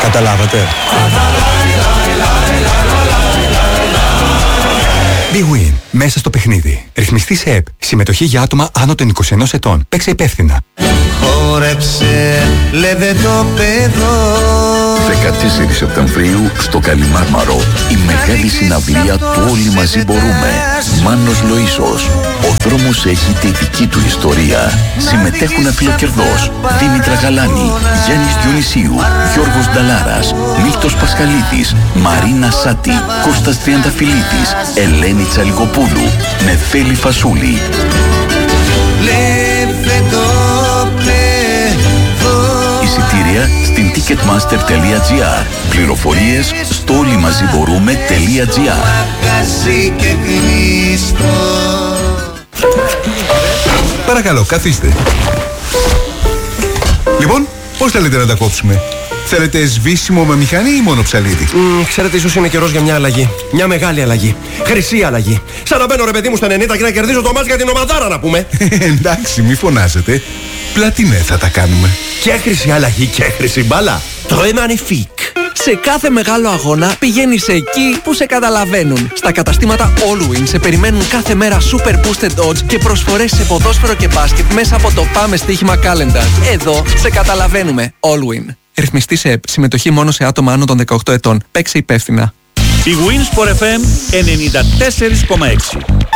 Καταλάβατε? Big Win. Μέσα στο παιχνίδι. Ρυθμιστή σε ΕΠ. Συμμετοχή για άτομα άνω των 21 ετών. Παίξε υπεύθυνα. Χόρεψε, λέτε το παιδό. 14 Σεπτεμβρίου στο Καλιμάρμαρο. Η μεγάλη συναυλία του Όλοι Μαζί Μπορούμε. Μάνος Λοΐσος. Ο δρόμος έχει τη δική του ιστορία. Συμμετέχουν Φιλοκερδός, Δήμητρα Γαλάνη, Γιάννης Διονυσίου, Γιώργος Νταλάρας, Μίλτος Πασχαλίδης, Μαρίνα Σάτη, Κώστας Τριανταφυλλίδης, Ελένη Τσαλικοπούλου, Νεφέλη Φασούλη. Εισιτήρια στην ticketmaster.gr. Πληροφορίες στο όλοιμαζιμπορούμε.gr. Παρακαλώ, καθίστε. Λοιπόν, πώς θέλετε να τα κόψουμε? Θέλετε σβήσιμο με μηχανή ή μόνο ψαλίδι? Ξέρετε, ίσως είναι καιρός για μια αλλαγή. Μια μεγάλη αλλαγή. Χρυσή αλλαγή. Σαν να μπαίνω, ρε παιδί μου, στα 90 και να κερδίζω το μάτς για την ομαδάρα, να πούμε. Εντάξει, μη φωνάζετε. Πλατινέ θα τα κάνουμε. Και χρυσή αλλαγή και χρυσή μπάλα. Très magnifique. Σε κάθε μεγάλο αγώνα πηγαίνεις εκεί που σε καταλαβαίνουν. Στα καταστήματα Allwin σε περιμένουν κάθε μέρα super boosted odds και προσφορές σε ποδόσφαιρο και μπάσκετ μέσα από το Πάμε Στοίχημα Calendar. Εδώ σε καταλαβαίνουμε. Allwin. Ρυθμιστή σε ΕΠ. Συμμετοχή μόνο σε άτομα άνω των 18 ετών. Παίξε υπεύθυνα. Η Winsport FM 94,6.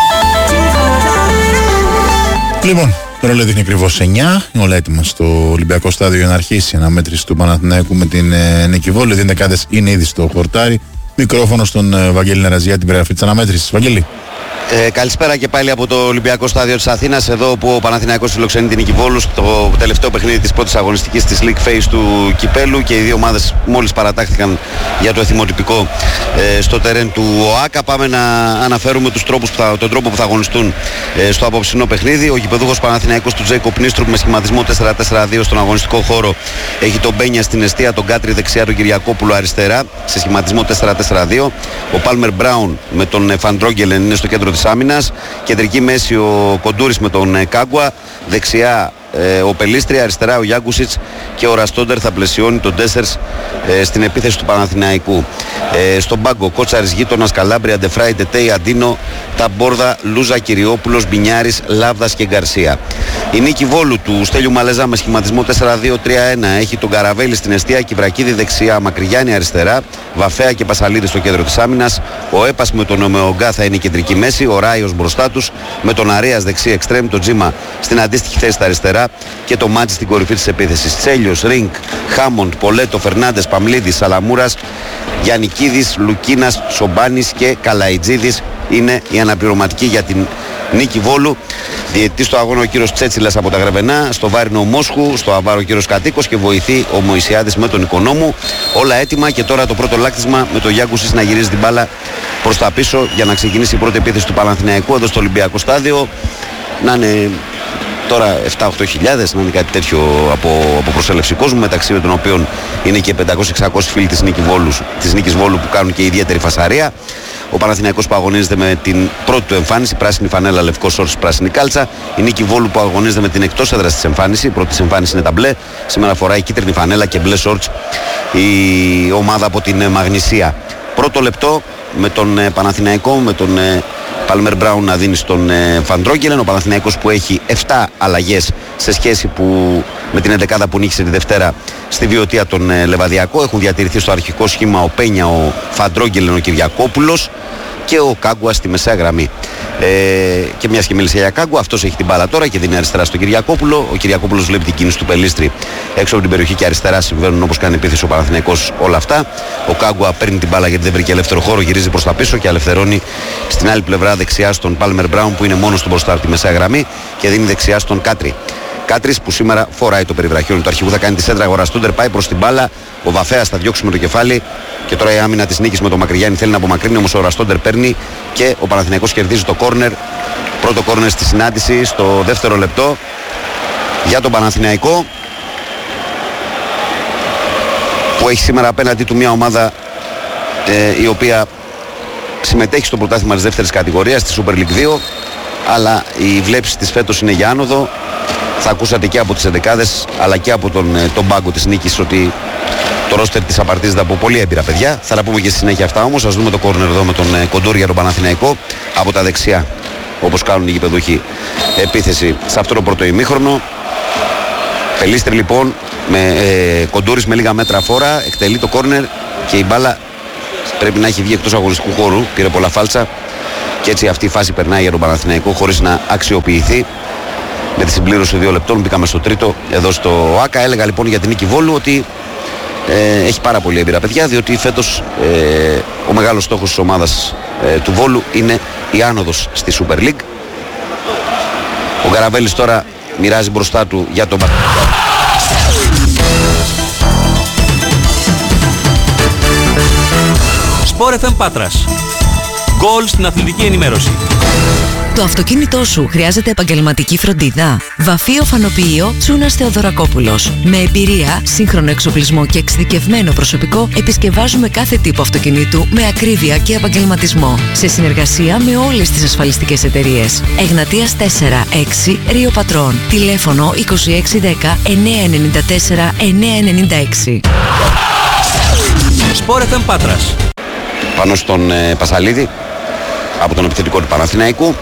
Λοιπόν, τώρα λέει δείχνει ακριβώς 9. Όλα έτοιμα στο Ολυμπιακό Στάδιο για να αρχίσει η αναμέτρηση του Παναθηναϊκού με την Νίκη Βόλου. Οι δεκάδες είναι ήδη στο χορτάρι. Μικρόφωνο στον Βαγγέλη Νεραζιά την περιγραφή της αναμέτρησης. Βαγγέλη. Καλησπέρα και πάλι από το Ολυμπιακό Στάδιο της Αθήνας, εδώ που ο Παναθηναϊκός φιλοξενεί την Νίκη Βόλου στο τελευταίο παιχνίδι της πρώτης αγωνιστικής της League Phase του Κυπέλου, και οι δύο ομάδες μόλις παρατάχθηκαν για το εθιμοτυπικό στο τερέν του ΟΑΚΑ. Πάμε να αναφέρουμε τον τρόπο που θα αγωνιστούν στο απόψινό παιχνίδι. Ο γηπεδούχος Παναθηναϊκός του Τζέικοπ Νίστρουπ με σχηματισμό 4-4-2 στον αγωνιστικό χώρο έχει τον Μπένια στην εστία, τον Κάτρι δεξιά, τον Κυριακόπουλο αριστερά σε σχηματισμό 4-4-2. Ο Πάλμερ Μπράουν με τον Φαντρόγγελεν είναι στο κέντρο της άμυνας. Κεντρική μέση ο Κοντούρης με τον Κάγκουα. Δεξιά ο Πελίστρια, αριστερά ο Γιάγκουσιτς, και ο Ραστόντερ θα πλαισιώνει τον Ντέσσερς στην επίθεση του Παναθηναϊκού. Στον πάγκο Κότσαρης, Γείτονας, Καλάμπρια, Ντεφράι, Τετέι, Αντίνο, Ταμπόρδα, Λούζα, Κυριόπουλος, Μπινιάρης, Λάβδας και Γκαρσία. Η Νίκη Βόλου του Στέλιου Μαλέζα με σχηματισμό 4-2-3-1 έχει τον Καραβέλη στην εστία, Κιβρακίδη δεξιά, Μακρυγιάννη αριστερά, Βαφέα και Πασαλίδη στο κέντρο της άμυνας. Ο Έπας με τον Ομεογκά θα είναι η κεντρική μέση, ο Ράιος μπροστά τους με τον Αρέας δεξί εξτρέμ, τον Τζίμα στην αντίστοιχη θέση στα αριστερά και το Μάτζι στην κορυφή της επίθεσης. Τσέλιος, Ρίνκ, Χάμοντ, Πολέτο, Φερνάντες, Παμλίδης, Σαλαμούρας, Γιαννικίδης, Λουκίνας, Σομπάνης και Καλαϊτζίδης είναι η αναπληρωματική για την Νίκη Βόλου. Διαιτητής στο αγώνα ο κύριος Τσέτσιλας από τα Γρεβενά, στο Βάρινο Μόσχου, στο Αβάρο ο κύριος Κατοίκος και βοηθεί ο Μωυσιάδης με τον Οικονόμου. Όλα έτοιμα και τώρα το πρώτο λάκτισμα με το Γιάγκουσης να γυρίζει την μπάλα προς τα πίσω για να ξεκινήσει η πρώτη επίθεση του Παναθηναϊκού εδώ στο Ολυμπιακό Στάδιο. Να είναι τώρα 7-8 χιλιάδες, να είναι κάτι τέτοιο από προσέλευση κόσμου, μεταξύ των οποίων είναι και 500-600 φίλοι της Νίκης Βόλου που κάνουν και ιδιαίτερη φασαρία. Ο Παναθηναϊκός που αγωνίζεται με την πρώτη του εμφάνιση, πράσινη φανέλα, λευκό σόρτς, πράσινη κάλτσα. Η Νίκη Βόλου που αγωνίζεται με την εκτός έδρας της εμφάνιση. Η πρώτη της εμφάνιση είναι τα μπλε. Σήμερα φοράει κίτρινη φανέλα και μπλε σόρτς η ομάδα από την Μαγνησία. Πρώτο λεπτό με τον Παναθηναϊκό, με τον Πάλμερ Μπράουν να δίνει στον Φαντρόγγελεν. Ο Παναθηναϊκός που έχει 7 αλλαγές σε σχέση με την 11η που νίκησε τη Δευτέρα στη Βιωτία τον Λεβαδιακό. Έχουν διατηρηθεί στο αρχικό σχήμα ο Πένια, ο Φαντρόγγελεν, ο Κυριακόπουλος και ο Κάγκουα στη μεσαία γραμμή. Και μιας και μίλησε για Κάγκουα, αυτός έχει την μπάλα τώρα και δίνει αριστερά στον Κυριακόπουλο. Ο Κυριακόπουλος βλέπει την κίνηση του Πελίστρη έξω από την περιοχή και αριστερά συμβαίνουν όπως κάνει επίθεση ο Παναθηναϊκός όλα αυτά. Ο Κάγκουα παίρνει την μπάλα γιατί δεν βρήκε ελεύθερο χώρο, γυρίζει προς τα πίσω και αλευθερώνει στην άλλη πλευρά δεξιά στον Πάλμερ Μπράουν που είναι μόνος του μπροστά από τη μεσαία γραμμή και δίνει δεξιά στον Κάτρι. Κάτρις που σήμερα φοράει το περιβραχιόνι του αρχηγού, θα κάνει τη σέντρα. Ο Ραστούντερ πάει προς την μπάλα. Ο Βαφέας θα διώξει με το κεφάλι. Και τώρα η άμυνα της Νίκης με τον Μακρυγιάννη θέλει να απομακρύνει. Όμως ο Ραστούντερ παίρνει και ο Παναθηναϊκός κερδίζει το κόρνερ. Πρώτο κόρνερ στη συνάντηση στο δεύτερο λεπτό για τον Παναθηναϊκό, που έχει σήμερα απέναντί του μια ομάδα η οποία συμμετέχει στο πρωτάθλημα της δεύτερης κατηγορίας, στη Super League 2, αλλά η βλέψη της φέτος είναι για άνοδο. Θα ακούσατε και από τις 11 αλλά και από τον πάγκο της Νίκης ότι Το ρόστερ της απαρτίζεται από πολύ έμπειρα παιδιά. Θα τα πούμε και στη συνέχεια αυτά όμως. Ας δούμε το κόρνερ εδώ με τον Κοντούρη για τον Παναθηναϊκό. Από τα δεξιά, όπως κάνουν οι γηπεδούχοι, επίθεση σε αυτό το πρώτο ημίχρονο. Πελίστρη λοιπόν, με Κοντούρης με λίγα μέτρα φόρα, εκτελεί το κόρνερ και η μπάλα πρέπει να έχει βγει εκτός αγωνιστικού χώρου. Πήρε πολλά φάλτσα και έτσι αυτή η φάση περνάει για τον Παναθηναϊκό χωρίς να αξιοποιηθεί. Με τη συμπλήρωση 2 λεπτών μπήκαμε στο τρίτο εδώ στο ΆΚΑ. Έλεγα λοιπόν για την νίκη Βόλου ότι έχει πάρα πολύ έμπειρα παιδιά, διότι φέτος ο μεγάλος στόχος της ομάδας του Βόλου είναι η άνοδος στη Super League. Ο Καραβέλης τώρα μοιράζει μπροστά του για τον Sport FM Πάτρας. Γκολ στην αθλητική ενημέρωση. Το αυτοκίνητό σου χρειάζεται επαγγελματική φροντίδα? Βαφείο Φανοποιείο Τσούνας Θεοδωρακόπουλος. Με εμπειρία, σύγχρονο εξοπλισμό και εξειδικευμένο προσωπικό, επισκευάζουμε κάθε τύπο αυτοκινήτου με ακρίβεια και επαγγελματισμό. Σε συνεργασία με όλες τις ασφαλιστικές εταιρείες. Εγνατίας 4-6 Ρίο Πατρών. Τηλέφωνο 2610 994 996. Sport FM Πάτρας. Πάνω στον Πασαλίδη από τον επιθετικό του Παναθηναϊκού.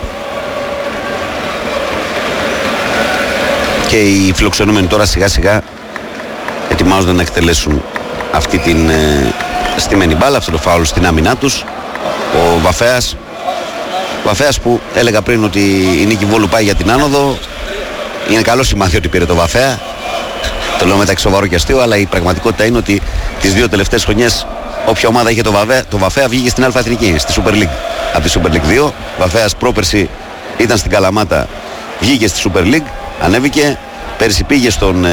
Και οι φιλοξενούμενοι τώρα σιγά σιγά ετοιμάζονται να εκτελέσουν αυτή την στημένη μπάλα, αυτό το φάουλ στην άμυνά τους. Ο Βαφέας που έλεγα πριν ότι η νίκη Βόλου πάει για την άνοδο. Είναι καλό σημάδι ότι πήρε το Βαφέα. Το λέω μεταξύ σοβαρό και αστείο, αλλά η πραγματικότητα είναι ότι τις 2 τελευταίες χρονιές όποια ομάδα είχε το Βαφέα βγήκε στην Αλφα Εθνική, στη Super League. Από τη Super League 2, Βαφέας πρόπερση ήταν στην Καλαμάτα, βγήκε στη Super League, ανέβηκε, πέρσι πήγε στον...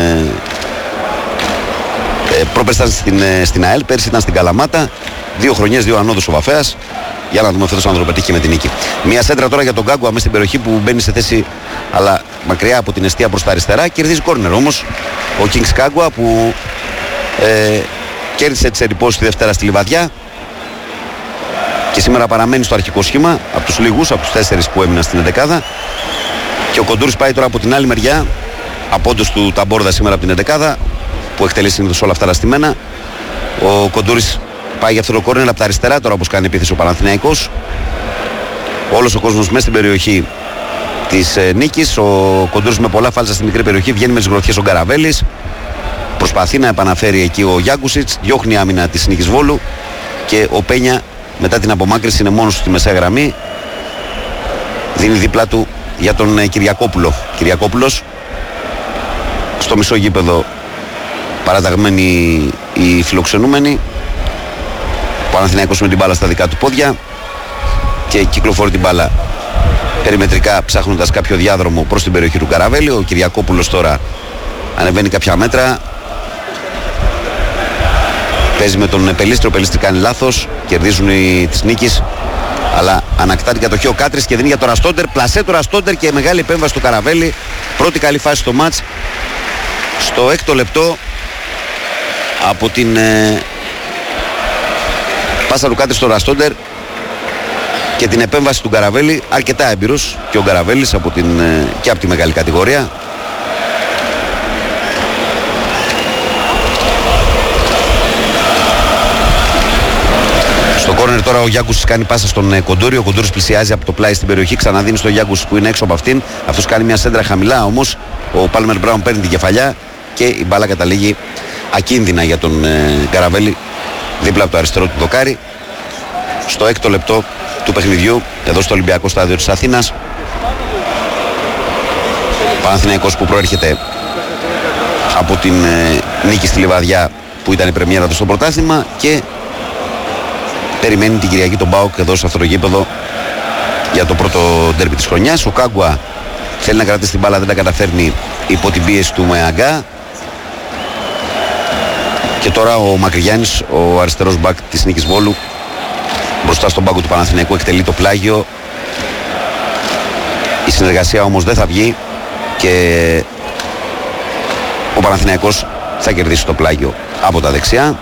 πρόπερση ήταν στην ΑΕΛ, πέρσι ήταν στην Καλαμάτα, 2 χρονιές, 2 ανόδους ο Βαφέας. Για να δούμε φέτος αν το πετύχει με την νίκη. Μια σέντρα τώρα για τον Γκάγκουα μέσα στην περιοχή που μπαίνει σε θέση, αλλά μακριά από την εστία προς τα αριστερά, κερδίζει κόρνερ όμως ο Kings Γκάγκουα που κέρδισε τις εντυπώσεις τη Δευτέρα στη Λιβαδιά και σήμερα παραμένει στο αρχικό σχήμα από τους λίγους, από τους 4 που έμειναν στην 11η. Και ο Κοντούρης πάει τώρα από την άλλη μεριά, από όντως του Ταμπόρδα σήμερα από την 11η που εκτελεί συνήθως όλα αυτά τα στημένα. Ο Κοντούρης πάει για αυτό το κόρνερ από τα αριστερά τώρα, όπως κάνει επίθεση ο Παναθηναϊκός. Όλος ο κόσμος μέσα στην περιοχή της νίκης. Ο Κοντούρης με πολλά φάλτσα στη μικρή περιοχή, βγαίνει με τις γροθιές ο Γκαραβέλης. Προσπαθεί να επαναφέρει εκεί ο Γιάγκουσιτς, διώχνει άμυνα της νίκης Βόλου και ο Πένια μετά την απομάκρυνση είναι μόνος στη μεσαία γραμμή. Δίνει δίπλα του για τον Κυριακόπουλο. Κυριακόπουλος στο μισό γήπεδο, παραταγμένοι οι φιλοξενούμενοι. Ο Παναθηναϊκός με την μπάλα στα δικά του πόδια και κυκλοφορεί την μπάλα περιμετρικά ψάχνοντας κάποιο διάδρομο προς την περιοχή του Καραβέλη. Ο Κυριακόπουλος τώρα ανεβαίνει κάποια μέτρα, παίζει με τον Πελίστρη. Ο Πελίστρη κάνει λάθος, κερδίζουν τις νίκες, αλλά ανακτά την κατοχή ο Κάτρης και δίνει για τον Ραστόντερ. Πλασέ τον Ραστόντερ και μεγάλη επέμβαση του Καραβέλη. Πρώτη καλή φάση στο μάτς στο 6ο λεπτό από την πάσα του Κάτρη στο Ραστόντερ και την επέμβαση του Γκαραβέλη, αρκετά έμπειρος και ο Γκαραβέλης και από τη μεγάλη κατηγορία. Στο κόρνερ τώρα ο Γιάγκους κάνει πάσα στον Κοντούρη. Ο Κοντούρης πλησιάζει από το πλάι στην περιοχή, ξαναδίνει στο Γιάγκους που είναι έξω από αυτήν. Αυτός κάνει μια σέντρα χαμηλά, όμως ο Πάλμερ Μπράουν παίρνει την κεφαλιά και η μπάλα καταλήγει ακίνδυνα για τον Γκαραβέλη δίπλα από το αριστερό του δοκάρι. Στο 6ο λεπτό του παιχνιδιού, εδώ στο Ολυμπιακό Στάδιο της Αθήνας. Παναθηναϊκός που προέρχεται από την νίκη στη Λιβαδιά που ήταν η πρεμιέρα του στο πρωτάθλημα και περιμένει την Κυριακή τον ΠΑΟΚ εδώ σε αυτό το γήπεδο για το πρώτο ντέρμπι της χρονιάς. Ο Κάγκουα θέλει να κρατήσει την μπάλα, δεν τα καταφέρνει υπό την πίεση του Μεαγκά. Και τώρα ο Μακρυγιάννης, ο αριστερός μπακ της νίκης Βόλου, μπροστά στον πάγκο του Παναθηναϊκού εκτελεί το πλάγιο. Η συνεργασία όμως δεν θα βγει και ο Παναθηναϊκός θα κερδίσει το πλάγιο από τα δεξιά.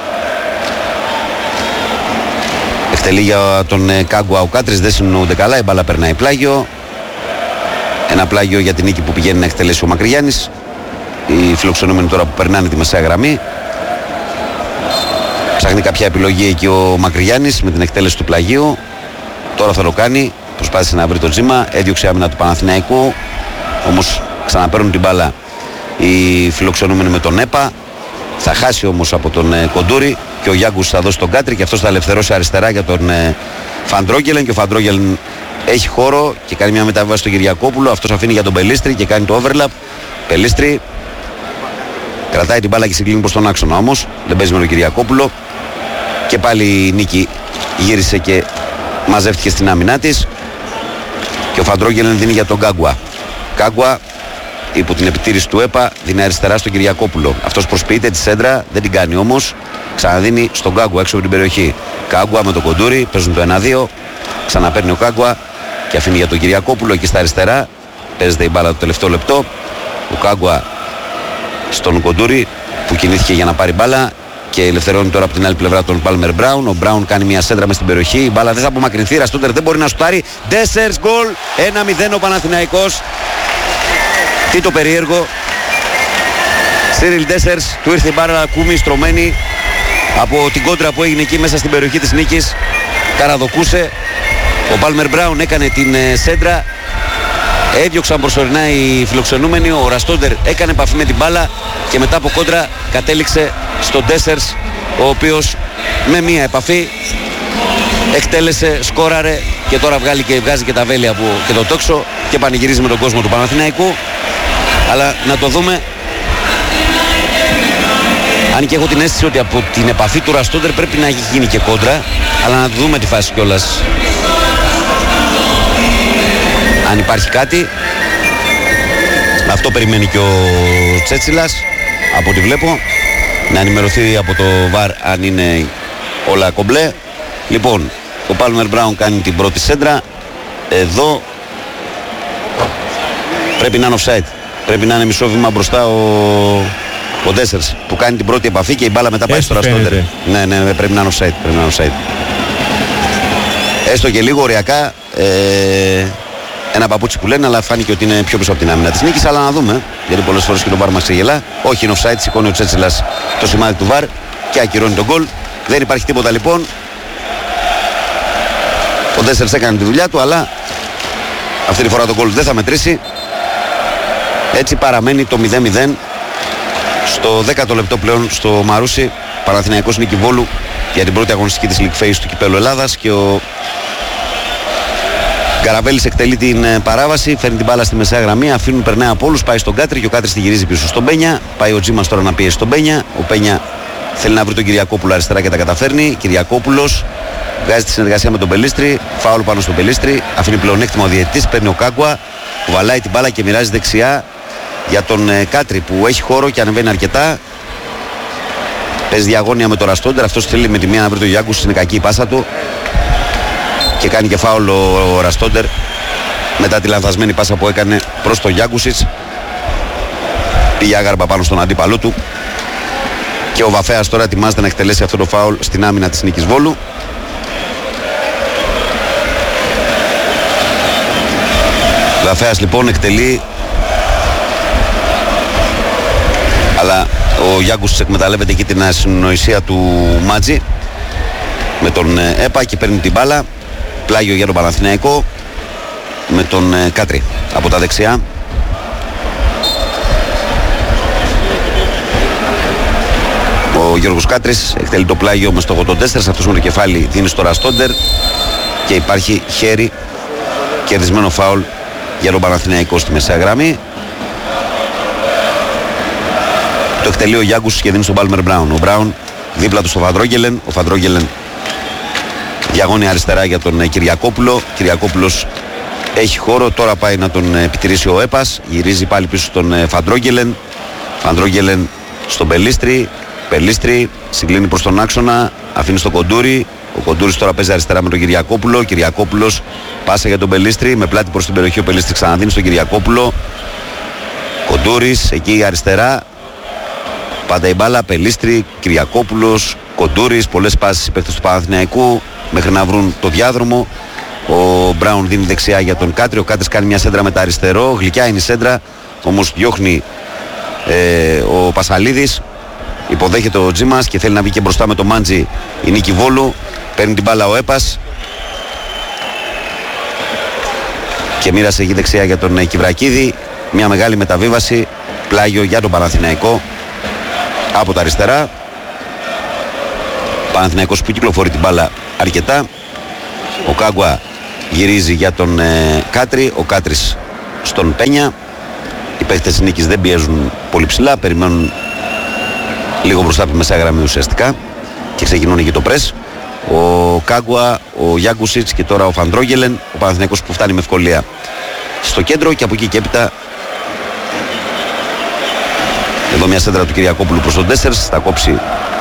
Εκτελεί για τον Κάγκουα ο Κάτρης, δεν συνοούνται καλά, η μπάλα περνάει πλάγιο. Ένα πλάγιο για την νίκη που πηγαίνει να εκτελέσει ο Μακρυγιάννης. Οι φιλοξενούμενοι τώρα που περνάνε τη μεσαία γραμμή. Ψάχνει κάποια επιλογή εκεί ο Μακρυγιάννης με την εκτέλεση του πλαγίου. Τώρα θα το κάνει. Προσπάθησε να βρει το τζίμα. Έδιωξε άμυνα του Παναθηναϊκού. Όμως ξαναπαίρνουν την μπάλα οι φιλοξενούμενοι με τον ΕΠΑ. Θα χάσει όμως από τον Κοντούρη και ο Γιάγκους θα δώσει τον Κάτρι και αυτός θα ελευθερώσει αριστερά για τον Φαντρόγγελεν και ο Φαντρόγγελεν έχει χώρο και κάνει μια μεταβίβαση στον Κυριακόπουλο. Αυτός αφήνει για τον Πελίστρη και κάνει το overlap. Πελίστρη κρατάει την μπάλα και συγκλίνει προς τον άξονα, όμως δεν παίζει με τον Κυριακόπουλο και πάλι η Νίκη γύρισε και μαζεύτηκε στην άμυνά της και ο Φαντρόγγελεν δίνει για τον Κάγκουα. Κάγκουα υπό την επιτήρηση του ΕΠΑ δίνει αριστερά στον Κυριακόπουλο. Αυτός προσποιείται τη σέντρα, δεν την κάνει όμως. Ξαναδίνει στον Κάγκουα έξω από την περιοχή. Κάγκουα με τον Κοντούρη, παίζουν το 1-2. Ξαναπαίρνει ο Κάγκουα και αφήνει για τον Κυριακόπουλο εκεί στα αριστερά. Παίζεται η μπάλα το τελευταίο λεπτό. Ο Κάγκουα στον Κοντούρη που κινήθηκε για να πάρει μπάλα και ελευθερώνει τώρα από την άλλη πλευρά τον Πάλμερ Μπράουν. Ο Μπράουν κάνει μια σέντρα μες στην περιοχή. Η μπάλα δεν θα απομακρυνθεί. Ραστόντερ δεν μπορεί να σουτάρει. Ντέσσερς γκολ. 1-0 ο Παναθηναϊκός. Τι το περίεργο. Σίριλ Ντέσσερς, του ήρθε η μπάρα κούμι στρωμένη από την κόντρα που έγινε εκεί μέσα στην περιοχή της νίκης. Καραδοκούσε. Ο Πάλμερ Μπράουν έκανε την σέντρα. Έδιωξαν προσωρινά οι φιλοξενούμενοι. Ο Ραστόντερ έκανε επαφή με την μπάλα και μετά από κόντρα κατέληξε στον Ντέσσερς, ο οποίος με μία επαφή εκτέλεσε, σκόραρε και τώρα βγάζει και τα βέλη και το τόξο και πανηγυρίζει με τον κόσμο του Παναθηναϊκού. Αλλά να το δούμε. Αν και έχω την αίσθηση ότι από την επαφή του Ραστόντερ πρέπει να έχει γίνει και κόντρα, αλλά να δούμε τη φάση κιόλας. Αν υπάρχει κάτι. Αυτό περιμένει και ο Τσέτσιλας, από ό,τι βλέπω, να ενημερωθεί από το VAR αν είναι όλα κομπλέ. Λοιπόν, ο Πάλμερ Μπράουν κάνει την πρώτη σέντρα. Εδώ πρέπει να είναι offside. Πρέπει να είναι μισό βήμα μπροστά ο Ντέσσερς που κάνει την πρώτη επαφή και η μπάλα μετά πάει στο Ραστόντερ. Ναι, πρέπει να είναι offside. Έστω και λίγο ωριακά ένα παπούτσι που λένε, αλλά φάνηκε ότι είναι πιο πίσω από την άμυνα της νίκης. Αλλά να δούμε, γιατί πολλές φορές και τον VAR μας ξεγελά. Όχι, είναι offside, σηκώνει ο Τσέτσιλας το σημάδι του VAR και ακυρώνει τον γκολ. Δεν υπάρχει τίποτα λοιπόν. Ο Ντέσσερς έκανε τη δουλειά του, αλλά αυτή τη φορά το γκολ δεν θα μετρήσει. Έτσι παραμένει το 0-0 στο 10ο λεπτό πλέον στο Μαρούσι. Παναθηναϊκός Νίκη Βόλου για την πρώτη αγωνιστική της League Phase του Κυπέλλου Ελλάδας και ο Γκαραβέλης εκτελεί την παράβαση, φέρνει την μπάλα στη μεσαία γραμμή, περνάει από όλους, πάει στον Κάτρι και ο Κάτρις τη γυρίζει πίσω στον Πένια. Πάει ο Τζίμας τώρα να πιέσει τον Πένια. Ο Πένια θέλει να βρει τον Κυριακόπουλο αριστερά και τα καταφέρνει. Κυριακόπουλος βγάζει τη συνεργασία με τον Πελίστρη, φάουλ πάνω στον Πελίστρη, αφήνει πλεονέκτημα ο διαιτητής, παίρνει ο Κάγκουα, κουβαλάει την μπάλα και μοιράζει δεξιά για τον Κάτρι που έχει χώρο και ανεβαίνει αρκετά. Παίζει διαγώνια με τον Ραστόντερ, αυτός θέλει με τη μία να βρει τον Γιάγκους, είναι κακή η πάσα του και κάνει και φάουλ ο Ραστόντερ μετά τη λανθασμένη πάσα που έκανε προς τον Γιάγκουσιτς. Πήγε άγαρπα πάνω στον αντίπαλό του και ο Βαφέας τώρα ετοιμάζεται να εκτελέσει αυτό το φάουλ στην άμυνα της Νίκης Βόλου. Βαφέας λοιπόν εκτελεί, αλλά ο Γιάγκουσιτς εκμεταλλεύεται εκεί την ασυνοησία του Μάτζη με τον ΕΠΑ και παίρνει την μπάλα. Πλάγιο για τον Παναθηναϊκό με τον Κάτρι από τα δεξιά. Ο Γιώργος Κάτρης εκτελεί το πλάγιο με στόχο τον 4. Αυτός με το κεφάλι δίνει στο Ραστόντερ και υπάρχει χέρι, κερδισμένο φάουλ για τον Παναθηναϊκό στη μεσαία γραμμή. Το εκτελεί ο Γιάγκους και δίνει στον Πάλμερ Μπράουν. Ο Μπράουν δίπλα του στο Φαντρόγγελεν. Ο Φαντρόγγελεν διαγώνει αριστερά για τον Κυριακόπουλο. Κυριακόπουλος έχει χώρο, τώρα πάει να τον επιτηρήσει ο Έπας. Γυρίζει πάλι πίσω στον Φαντρόγγελεν. Φαντρόγγελεν στον Πελίστρη. Πελίστρη συγκλίνει προς τον άξονα, αφήνει στο Κοντούρι. Ο Κοντούρης τώρα παίζει αριστερά με τον Κυριακόπουλο. Ο Κυριακόπουλος πάσα για τον Πελίστρη. Με πλάτη προς την περιοχή ο Πελίστρη ξαναδίνει στον Κυριακόπουλο. Κοντούρης εκεί αριστερά. Πάντα η μπάλα, Πελίστρη, Κυριακόπουλος, Κοντούρης. Πολλές πάσεις οι παίκτες του Παναθηναϊκού μέχρι να βρουν το διάδρομο. Ο Μπράουν δίνει δεξιά για τον Κάτρι. Ο Κάτρις κάνει μια σέντρα με τα αριστερό. Γλυκιά είναι η σέντρα, όμως διώχνει ο Πασαλίδης. Υποδέχεται ο Τζίμας και θέλει να βγει και μπροστά με το Μάντζι η Νίκη Βόλου. Παίρνει την μπάλα ο Έπας και μοίρασε εκεί δεξιά για τον Κιβρακίδη. Μια μεγάλη μεταβίβαση, πλάγιο για τον Παναθηναϊκό από τα αριστερά. Παναθηναϊκός που κυκλοφορεί την μπάλα αρκετά. Ο Κάγκουα γυρίζει για τον Κάτρι, ο Κάτρις στον Πένια. Οι παίχτες της Νίκης δεν πιέζουν πολύ ψηλά, περιμένουν λίγο μπροστά από τη μεσαία γραμμή ουσιαστικά και ξεκινούν εκεί το πρες. Ο Κάγκουα, ο Γιάγκουσιτς και τώρα ο Φαντρόγελεν. Ο Παναθηναϊκός που φτάνει με ευκολία στο κέντρο και από εκεί και έπειτα εδώ μια σέντρα του Κυριακόπουλου προς τον Ντέσσερς. Θα κόψει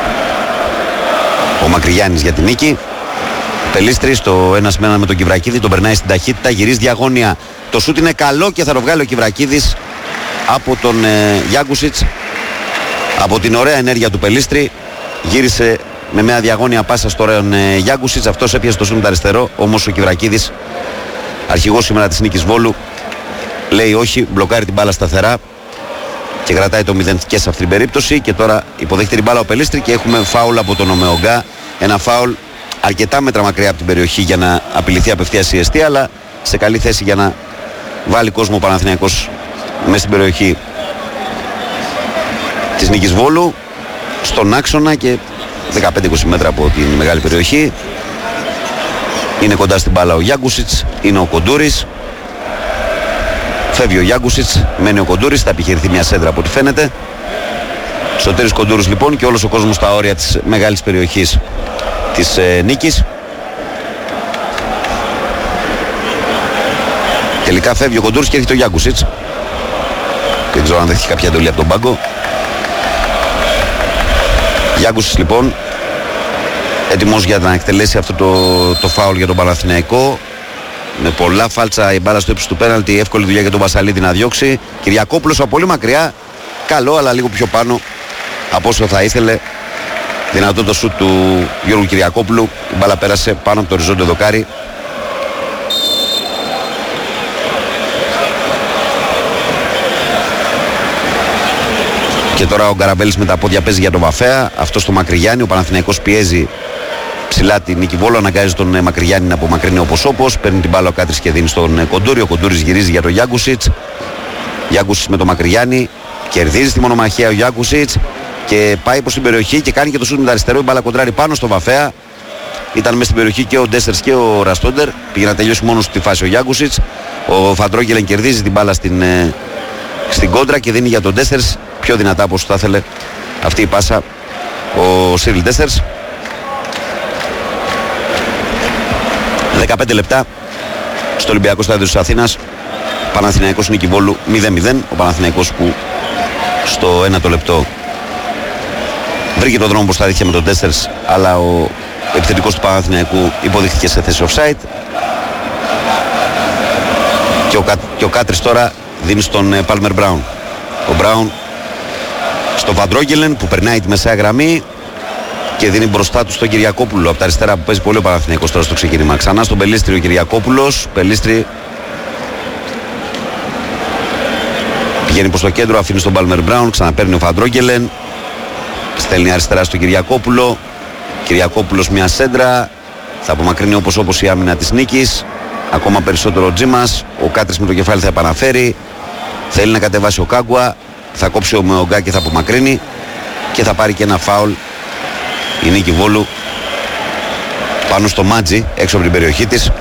ο Μακρυγιάννης για την νίκη. Πελίστρη στο ένας με ένα με τον Κιβρακίδη, τον περνάει στην ταχύτητα, γυρίζει διαγώνια. Το σούτ είναι καλό και θα το βγάλει ο Κιβρακίδης από τον Γιάγκουσιτς. Από την ωραία ενέργεια του Πελίστρη γύρισε με μια διαγώνια πάσα στον Γιάγκουσιτς. Αυτός έπιασε το σούτ αριστερό, όμως ο Κιβρακίδης, αρχηγός σήμερα της Νίκης Βόλου, λέει όχι, μπλοκάρει την μπάλα σταθερά και κρατάει το 0 και σε αυτή την περίπτωση. Και τώρα υποδέχεται την μπάλα ο Πελίστρη και έχουμε φάουλ από τον Ομεογκά. Ένα φάουλ αρκετά μέτρα μακριά από την περιοχή για να απειληθεί απευθείας η εστία, αλλά σε καλή θέση για να βάλει κόσμο ο Παναθηναϊκός μέσα στην περιοχή της Νίκης Βόλου, στον άξονα και 15-20 μέτρα από την μεγάλη περιοχή. Είναι κοντά στην μπάλα ο Γιάγκουσιτς, είναι ο Κοντούρης. Φεύγει ο Γιάγκουσιτς, μένει ο Κοντούρης, θα επιχειρηθεί μια σέντρα από ό,τι φαίνεται. Σωτήρης Κοντούρης λοιπόν και όλος ο κόσμος στα όρια της μεγάλης περιοχής της Νίκης. Τελικά φεύγει ο Κοντούρης και έρχεται ο Γιάγκουσιτς. Δεν ξέρω αν δέχτηκε κάποια εντολή από τον πάγκο. Γιάγκουσιτς λοιπόν έτοιμος για να εκτελέσει αυτό το φάουλ για τον Παναθηναϊκό. Με πολλά φάλτσα η μπάλα στο ύψος του πέναλτι, εύκολη δουλειά για τον Βασαλίδη να διώξει. Κυριακόπουλος από πολύ μακριά, καλό αλλά λίγο πιο πάνω από όσο θα ήθελε. Δυνατό το σουτ του Γιώργου Κυριακόπουλου, η μπάλα πέρασε πάνω από το οριζόντιο δοκάρι. Και τώρα ο Γκαραμπέλης με τα πόδια παίζει για τον Βαφέα, αυτό στο Μακρυγιάννη. Ο Παναθηναϊκός πιέζει ψηλά την Νίκη Βόλου, αναγκάζει τον Μακρυγιάννη να απομακρύνει όπως. Παίρνει την μπάλα ο Κάτρης και δίνει στον Κοντούρη. Ο Κοντούρης γυρίζει για τον Γιάγκουσιτς. Γιάγκουσιτς με τον Μακρυγιάννη, κερδίζει τη μονομαχία ο Γιάγκουσιτς και πάει προς την περιοχή και κάνει και το σούτ με τα αριστερό. Η μπάλα κοντράρει πάνω στο Βαφέα. Ήταν μέσα στην περιοχή και ο Ντέσσερς και ο Ραστόντερ. Πήγε να τελειώσει μόνο στη φάση ο Γιάγκουσιτς. Ο Φαντρόγελεν κερδίζει την μπάλα στην κόντρα και δίνει για τον Ντέσσερς πιο δυνατά όπως θα ήθελε αυτή η πάσα ο Σίριλ Ντέσσερς. 15 λεπτά στο Ολυμπιακό Στάδιο της Αθήνας. Παναθηναϊκός Νίκη Βόλου 0-0. Ο Παναθηναϊκός που στο 1ο λεπτό βρήκε τον δρόμο μπροστά δίχτυα με τον Ντέσσερς, αλλά ο επιθετικός του Παναθηναϊκού υποδείχθηκε σε θέση offside. Και ο Κάτρης τώρα δίνει στον Πάλμερ Μπράουν. Ο Μπράουν στο Φαντρόγελεν που περνάει τη μεσαία γραμμή και δίνει μπροστά του στον Κυριακόπουλο από τα αριστερά που παίζει πολύ ο Παναθηναϊκός τώρα στο ξεκίνημα. Ξανά στον Πελίστρη ο Κυριακόπουλος. Πελίστρη πηγαίνει προς το κέντρο, αφήνει στον Πάλμερ Μπράουν, ξαναπαίρνει ο Φαντρόγελεν, στέλνει αριστερά στον Κυριακόπουλο. Κυριακόπουλος μια σέντρα, θα απομακρύνει όπως η άμυνα της Νίκης. Ακόμα περισσότερο ο Τζίμας, ο Κάτρης με το κεφάλι θα επαναφέρει. Θέλει να κατεβάσει ο Κάγκουα, θα κόψει ο Μεογκά και θα απομακρύνει και θα πάρει και ένα φάουλ η Νίκη Βόλου πάνω στο Μάτζι έξω από την περιοχή της.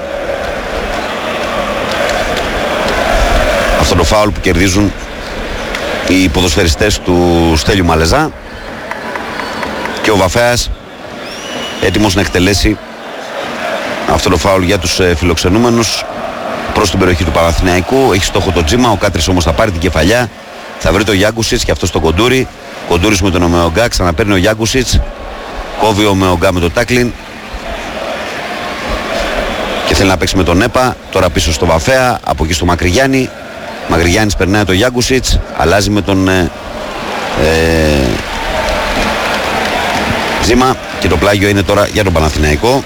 Αυτό το φάουλ που κερδίζουν οι ποδοσφαιριστές του Στέλιου Μαλεζά και ο Βαφέας έτοιμος να εκτελέσει αυτό το φάουλ για τους φιλοξενούμενους προς την περιοχή του Παναθηναϊκού. Έχει στόχο το Τζίμα, ο Κάτρης όμως θα πάρει την κεφαλιά, θα βρει το Γιάγκουσιτς και αυτό στο Κοντούρι. Κοντούρις με τον Ομεογκά, ξαναπαίρνει ο Γιάγκουσιτς, κόβει ο Ομεογκά με το τάκλιν και θέλει να παίξει με τον ΕΠΑ. Τώρα πίσω στο Βαφέα, από εκεί στο Μακρυγιάννη. Μακρυγιάννης περνάει το Γιάγκουσιτς, αλλάζει με τον Τζίμα και το πλάγιο είναι τώρα για τον Παναθηναϊκό.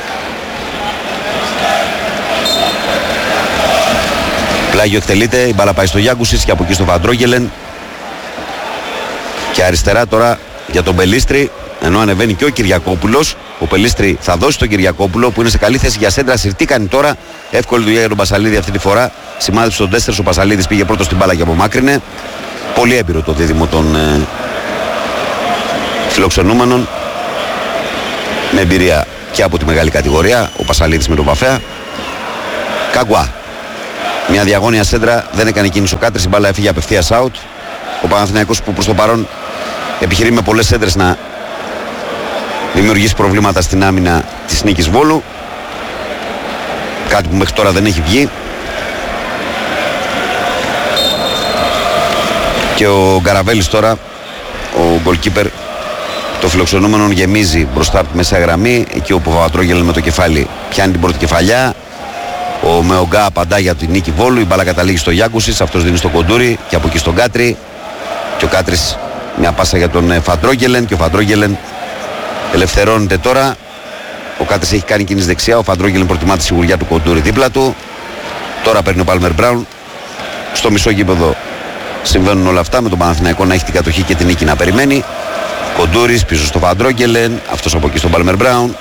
Πλάγιο εκτελείται, η μπάλα πάει στο Γιάγκουσιτς και από εκεί στο Φαντρόγελεν. Και αριστερά τώρα για τον Πελίστρη, ενώ ανεβαίνει και ο Κυριακόπουλος. Ο Πελίστρη θα δώσει τον Κυριακόπουλο που είναι σε καλή θέση για σέντρα. Συρτή κάνει τώρα. Εύκολη δουλειά για τον Πασαλίδη αυτή τη φορά. Σημάδεψε τον 4. Ο Πασαλίδης πήγε πρώτο στην μπάλα και απομάκρυνε. Πολύ έμπειρο το δίδυμο των φιλοξενούμενων. Με εμπειρία και από τη μεγάλη κατηγορία. Ο Πασαλίδης με τον Βαφέα. Καγκουά. Μια διαγώνια σέντρα. Δεν έκανε κίνηση ο Κάτρης. Η μπάλα έφυγε απευθείας out. Ο Παναθηναϊκός που προς το παρόν επιχειρεί με πολλές σέντρες να δημιουργήσει προβλήματα στην άμυνα της Νίκης Βόλου. Κάτι που μέχρι τώρα δεν έχει βγει. Και ο Γκαραβέλης τώρα, ο goalkeeper το φιλοξενούμενο, γεμίζει μπροστά από τη μέσα γραμμή. Εκεί όπου ο Παπατρόγελ με το κεφάλι πιάνει την πρώτη κεφαλιά. Ο Μεογκά απαντά για την Νίκη Βόλου. Η μπάλα καταλήγει στο Γιάγκουσιτς. Αυτός δίνει στο Κοντούρι και από εκεί στον Κάτρι. Και ο Κάτρης μια πάσα για τον Φαντρόγγελεν. Και ο Φαντρόγγελεν ελευθερώνεται τώρα. Ο Κάτρης έχει κάνει κίνηση δεξιά. Ο Φαντρόγγελεν προτιμά τη σιγουριά του Κοντούρι δίπλα του. Τώρα παίρνει ο Πάλμερ Μπράουν. Στο μισό γήπεδο συμβαίνουν όλα αυτά. Με τον Παναθηναϊκό να έχει την κατοχή και την νίκη να περιμένει. Κοντούρις πίσω στο Φαντρόγγελεν. Αυτός από εκεί στον Πάλμερ Μπράουν.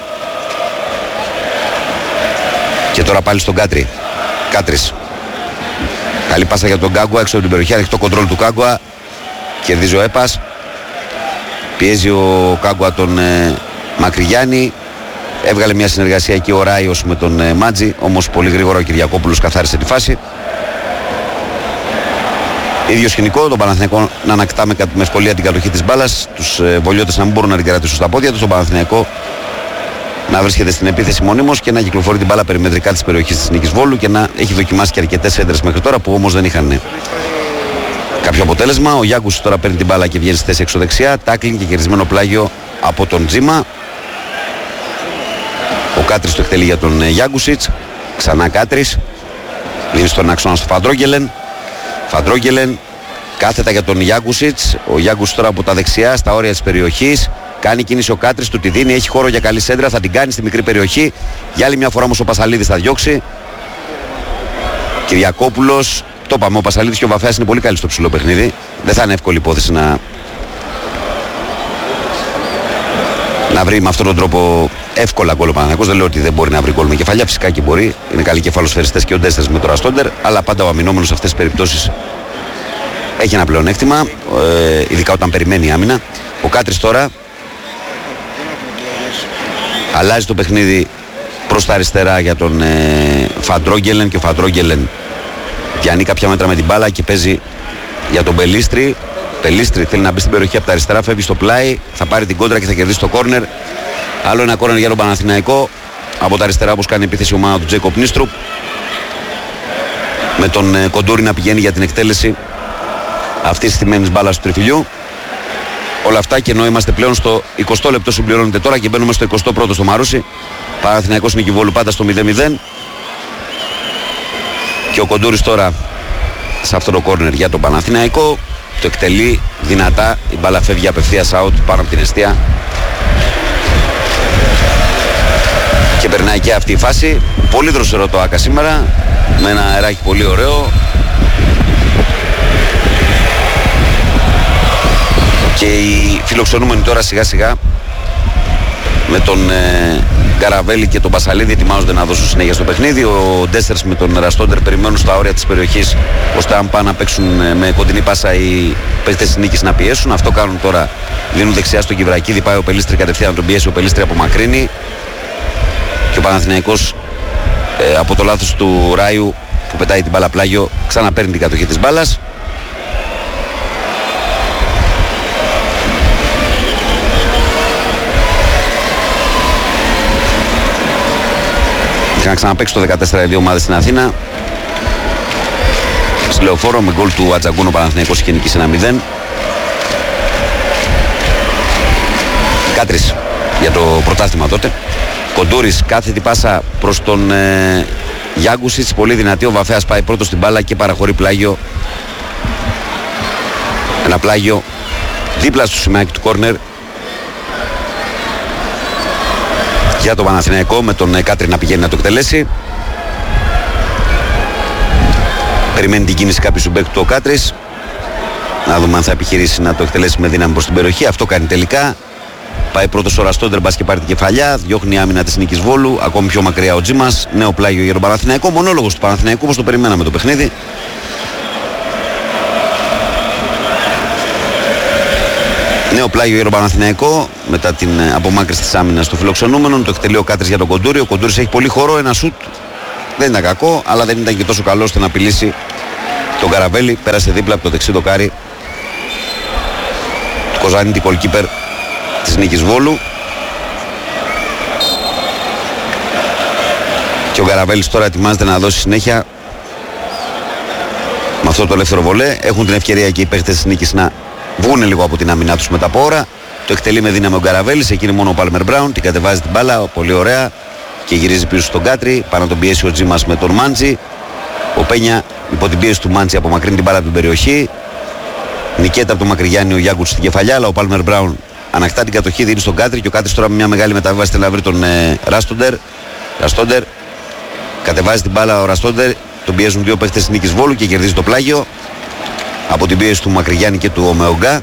Και τώρα πάλι στον Κάτρι. Κάτρης. Καλή πάσα για τον Κάγκουα έξω από την περιοχή. Ανοιχτό κοντρόλ του Κάγκουα. Κερδίζει ο Έπας. Πιέζει ο Κάγκουα τον Μακρυγιάννη. Έβγαλε μια συνεργασία εκεί ο Ράιος με τον Μάτζη. Όμως πολύ γρήγορα ο Κυριακόπουλος καθάρισε τη φάση. Ίδιο σκηνικό, τον Παναθηναϊκό να ανακτά με ευκολία την κατοχή της μπάλας. Τους βολιώτες να μην μπορούν να την κρατήσουν στα πόδια τους. Τον Παναθηναϊκό να βρίσκεται στην επίθεση μονίμως και να κυκλοφορεί την μπάλα περιμετρικά της περιοχής της Νίκης Βόλου και να έχει δοκιμάσει και αρκετές έντρες μέχρι τώρα που όμως δεν είχαν κάποιο αποτέλεσμα. Ο Γιάγκους τώρα παίρνει την μπάλα και βγαίνει στη θέση εξωδεξιά. Τάκλινγκ και κερδισμένο πλάγιο από τον Τζίμα. Ο Κάτρης το εκτελεί για τον Γιάγκουσιτς. Ξανά Κάτρης. Δίνει στον άξονα στο Φαντρόγγελεν. Φαντρόγγελεν κάθετα για τον Γιάγκουσιτς. Ο Γιάγκουσιτς τώρα από τα δεξιά στα όρια της περιοχής. Κάνει κίνηση ο Κάτρης, του τη δίνει. Έχει χώρο για καλή σέντρα. Θα την κάνει στη μικρή περιοχή. Για άλλη μια φορά όμως ο Πασαλίδης θα διώξει. Κυριακόπουλος. Το είπαμε, ο Πασαλίδης και ο Βαφέας είναι πολύ καλοί στο ψηλό παιχνίδι. Δεν θα είναι εύκολη υπόθεση να βρει με αυτόν τον τρόπο εύκολα γκολ ο Παναθηναϊκός. Δεν λέω ότι δεν μπορεί να βρει γκολ με κεφαλιά, φυσικά και μπορεί. Είναι καλοί κεφαλοσφαιριστές και ο Ντέστερς με το Ραστόντερ. Αλλά πάντα ο αμυνόμενος σε αυτές τις περιπτώσεις έχει ένα πλεονέκτημα, ειδικά όταν περιμένει η άμυνα. Ο Κάτρης τώρα αλλάζει το παιχνίδι προς τα αριστερά για τον Φαντρόγγελεν και ο Φαντρόγγελεν πιάνει κάποια μέτρα με την μπάλα και παίζει για τον Πελίστρη. Πελίστρη θέλει να μπει στην περιοχή από τα αριστερά, φεύγει στο πλάι, θα πάρει την κόντρα και θα κερδίσει το κόρνερ. Άλλο ένα κόρνερ για τον Παναθηναϊκό από τα αριστερά, όπως κάνει επίθεση η ομάδα του Τζέικοπ Νίστρουπ, με τον Κοντούρι να πηγαίνει για την εκτέλεση αυτής της στημένης μπάλας του τριφυλιού. Όλα αυτά και ενώ είμαστε πλέον στο 20 λεπτό συμπληρώνεται τώρα και μπαίνουμε στο 21ο στο Μαρούσι. Παναθηναϊκός Νίκη Βόλου πάντα στο 0-0. Και ο Κοντούρης τώρα σε αυτό το κόρνερ για τον Παναθηναϊκό. Το εκτελεί δυνατά, η μπάλα φεύγει απευθείας out πάνω από την εστία. Και περνάει και αυτή η φάση. Πολύ δροσερό το Άκα σήμερα, με ένα αεράκι πολύ ωραίο. Και οι φιλοξενούμενοι τώρα σιγά σιγά με τον Γκαραβέλη και τον Πασαλίδη ετοιμάζονται να δώσουν συνέχεια στο παιχνίδι. Ο Ντέστερς με τον Ραστόντερ περιμένουν στα όρια της περιοχής, ώστε αν πάνε να παίξουν με κοντινή πάσα οι παίκτες της νίκης να πιέσουν. Αυτό κάνουν τώρα. Δίνουν δεξιά στον Κιβρακίδη, πάει ο Πελίστρη κατευθείαν να τον πιέσει. Ο Πελίστρη απομακρύνει. Και ο Παναθηναϊκός από το λάθος του Ράιου που πετάει την μπάλα πλάγιο ξαναπαίρνει την κατοχή της μπάλας. Είχαν ξαναπαίξει το 14 οι δύο ομάδες στην Αθήνα. Στη Λεωφόρο με γκολ του Ατζαγκούν ο Παναθηναϊκός είχε νικήσει 1-0. Κάτρης για το πρωτάθλημα τότε. Κοντούρης κάθετη πάσα προς τον Γιάγκουσιτς, πολύ δυνατή. Ο Βαφέας πάει πρώτο στην μπάλα και παραχωρεί πλάγιο. Ένα πλάγιο δίπλα στο σημαίακι του κόρνερ για τον Παναθηναϊκό, με τον Κάτρη να πηγαίνει να το εκτελέσει. Περιμένει την κίνηση κάποιου συμπαίκτου του ο Κάτρης. Να δούμε αν θα επιχειρήσει να το εκτελέσει με δύναμη προς την περιοχή. Αυτό κάνει τελικά. Πάει πρώτος ο Ραστόντερ, μπας και πάρει την κεφαλιά. Διώχνει άμυνα της Νίκης Βόλου. Ακόμη πιο μακριά ο Τζίμας. Νέο πλάγιο για τον Παναθηναϊκό. Μονόλογος του Παναθηναϊκού, όπως το περιμέναμε το παιχνίδι. Νέο πλάγιο για τον Παναθηναϊκό. Μετά την απομάκρυνση της άμυνας του φιλοξενούμενων. Το εκτελεί ο Κάτρης για τον Κοντούρη. Ο Κοντούρης έχει πολύ χώρο. Ένα σουτ δεν ήταν κακό, αλλά δεν ήταν και τόσο καλό ώστε να απειλήσει τον Καραβέλη. Πέρασε δίπλα από το δεξί δοκάρι του Κοζάνη, goalkeeper της Νίκης Βόλου. Και ο Καραβέλης τώρα ετοιμάζεται να δώσει συνέχεια με αυτό το ελεύθερο βολέ. Έχουν την ευκαιρία και οι παίχτες της Νίκης να βγουν λίγο από την άμυνά τους μετά από ώρα. Το εκτελεί με δύναμη ο Καραβέλης. Εκείνη μόνο ο Πάλμερ Μπράουν. Την κατεβάζει την μπάλα, πολύ ωραία. Και γυρίζει πίσω στον Κάτρι. Πάνω να τον πιέσει ο Τζίμας με τον Μάντζι. Ο Πένια υπό την πίεση του Μάντζι απομακρύνει την μπάλα από την περιοχή. Νικέτα από τον Μακρυγιάννη ο Γιάγκουτς στην κεφαλιά. Αλλά ο Πάλμερ Μπράουν ανακτά την κατοχή, δίνει στον Κάτρι. Και ο Κάτρις τώρα με μια μεγάλη μεταβίβαση θέλει να βρει τον Ραστόντερ. Κατεβάζει την μπάλα ο Ραστόντερ. Τον πιέζουν δύο παίχτες της Νίκης Βόλου και κερδίζει το πλάγιο από την πίεση του Μακρυγιάννη και του Ομεογκά.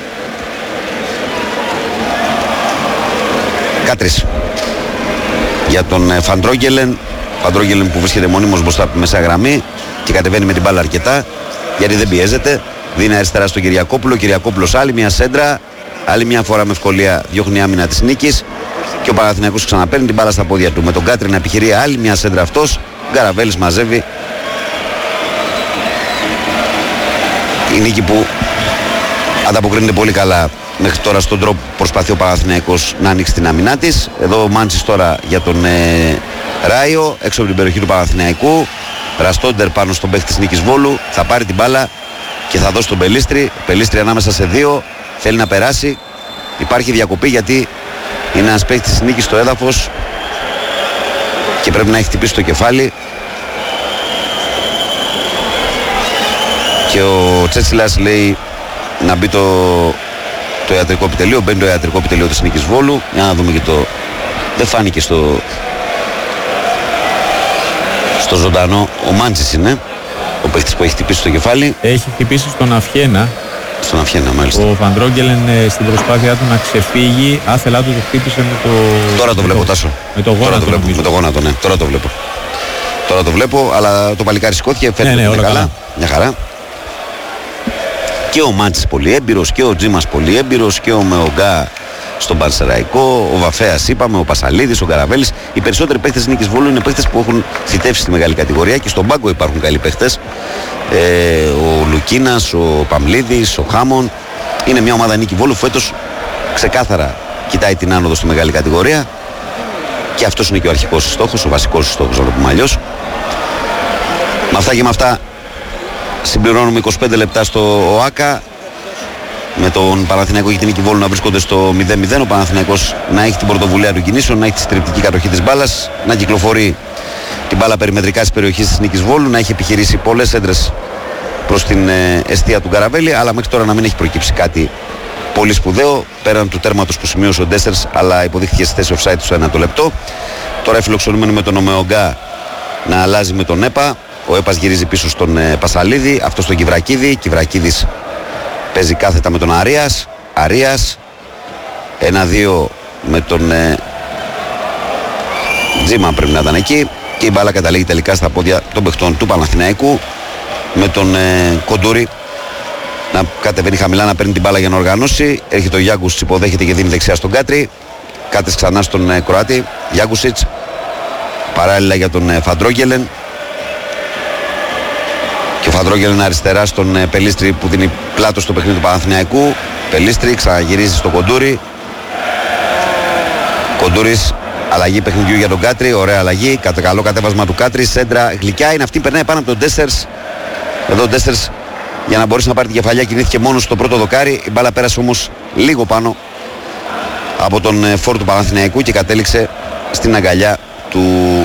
Κάτρις για τον Φαντρόγγελεν. Φαντρόγγελεν που βρίσκεται μονίμως μπροστά από τη μέσα γραμμή και κατεβαίνει με την μπάλα αρκετά γιατί δεν πιέζεται. Δίνει αριστερά στον Κυριακόπουλο. Κυριακόπουλος άλλη μια σέντρα. Άλλη μια φορά με ευκολία διώχνει άμυνα της Νίκης. Και ο Παναθηναϊκός ξαναπαίρνει την μπάλα στα πόδια του. Με τον Κάτρι να επιχειρεί άλλη μια σέντρα αυτός. Γκαραβέλης μαζεύει. Η Νίκη που ανταποκρίνεται πολύ καλά μέχρι τώρα στον τρόπο που προσπαθεί ο Παναθηναϊκός να ανοίξει την άμυνά της. Εδώ ο Μάντσις τώρα για τον Ράιο έξω από την περιοχή του Παναθηναϊκού. Ραστόντερ πάνω στον παίχτη της Νίκης Βόλου. Θα πάρει την μπάλα και θα δώσει τον Πελίστρη. Πελίστρη ανάμεσα σε δύο. Θέλει να περάσει. Υπάρχει διακοπή γιατί είναι ένας παίχτης της Νίκης στο έδαφος και πρέπει να έχει χτυπήσει το κεφάλι. Και ο Τσέτσιλας λέει να μπει το ιατρικό επιτελείο. Μπαίνει το ιατρικό επιτελείο της Νίκης Βόλου. Για να δούμε και το... Δεν φάνηκε στο ζωντανό. Ο Μάντσις είναι ο παίχτης που έχει χτυπήσει το κεφάλι. Έχει χτυπήσει στον Αφιένα. Στον Αφιένα μάλιστα. Ο Φαντρόγγελεν στην προσπάθειά του να ξεφύγει, άθελά του το χτύπησε με το... Τώρα το βλέπω, Τάσο. Με το γόνατο. Με το γόνατο, ναι. Τώρα το βλέπω, αλλά το παλικάρι σηκώθηκε, φαίνεται ναι, ότι είναι καλά. Μια χαρά. Και ο Μάντσις πολύ έμπειρος, και ο Τζίμας πολύ έμπειρος, και ο Μεογκά στον Πανσεραϊκό, ο Βαφέας είπαμε, ο Πασαλίδης, ο Καραβέλης. Οι περισσότεροι παίχτες Νίκης Βόλου είναι παίχτες που έχουν θητεύσει στη μεγάλη κατηγορία και στον πάγκο υπάρχουν καλοί παίχτες. Ο Λουκίνας, ο Παμλίδης, ο Χάμον. Είναι μια ομάδα Νίκη Βόλου φέτος ξεκάθαρα κοιτάει την άνοδο στη μεγάλη κατηγορία και αυτός είναι και ο αρχικός στόχος, ο βασικός στόχος, να το πούμε αλλιώς. Με αυτά και με αυτά συμπληρώνουμε 25 λεπτά στο ΟΑΚΑ. Με τον Παναθηναϊκό και την Νίκη Βόλου να βρίσκονται στο 0-0. Ο Παναθηναϊκός να έχει την πρωτοβουλία των κινήσεων, να έχει τη συντριπτική κατοχή της μπάλας, να κυκλοφορεί την μπάλα περιμετρικά της περιοχής της Νίκης Βόλου, να έχει επιχειρήσει πολλές έντρες προς την εστία του Γκαραβέλη, αλλά μέχρι τώρα να μην έχει προκύψει κάτι πολύ σπουδαίο πέραν του τέρματος που σημείωσε ο Ντέστερς, αλλά υποδείχθηκε στη θέση offside στο 1 λεπτό. Τώρα φιλοξενούμενοι με τον Ομεογκά να αλλάζει με τον ΕΠΑ. Ο ΕΠΑς γυρίζει πίσω στον Πασαλίδη, αυτό στον Κιβρακίδη. Κιβρακίδης παίζει κάθετα με τον Αρίας. 1-2 με τον Τζίμα πρέπει να ήταν εκεί. Και η μπάλα καταλήγει τελικά στα πόδια των παιχτών του Παναθηναϊκού με τον Κοντούρη να κατεβαίνει χαμηλά, να παίρνει την μπάλα για να οργανώσει. Έρχεται ο Γιάγκουσιτς, υποδέχεται και δίνει δεξιά στον Κάτρι. Κάτρις ξανά στον Κροάτη. Γιάγκουσιτς παράλληλα για τον Φαντρόγγελεν. Και ο Φαντρόγγελεν αριστερά στον Πελίστρη που δίνει πλάτο στο παιχνίδι του Παναθηναϊκού. Πελίστρη ξαναγυρίζει στον Κοντούρη. Κοντούρης, αλλαγή παιχνιδιού για τον Κάτρι. Ωραία αλλαγή. Καλό κατέβασμα του Κάτρι. Σέντρα γλυκιά είναι αυτή. Περνάει πάνω από τον Ντέστερς. Εδώ ο Ντέστερς για να μπορέσει να πάρει την κεφαλιά κινήθηκε μόνο στο πρώτο δοκάρι. Η μπάλα πέρασε όμως λίγο πάνω από τον φόρ του Παναθηναϊκού και κατέληξε στην αγκαλιά του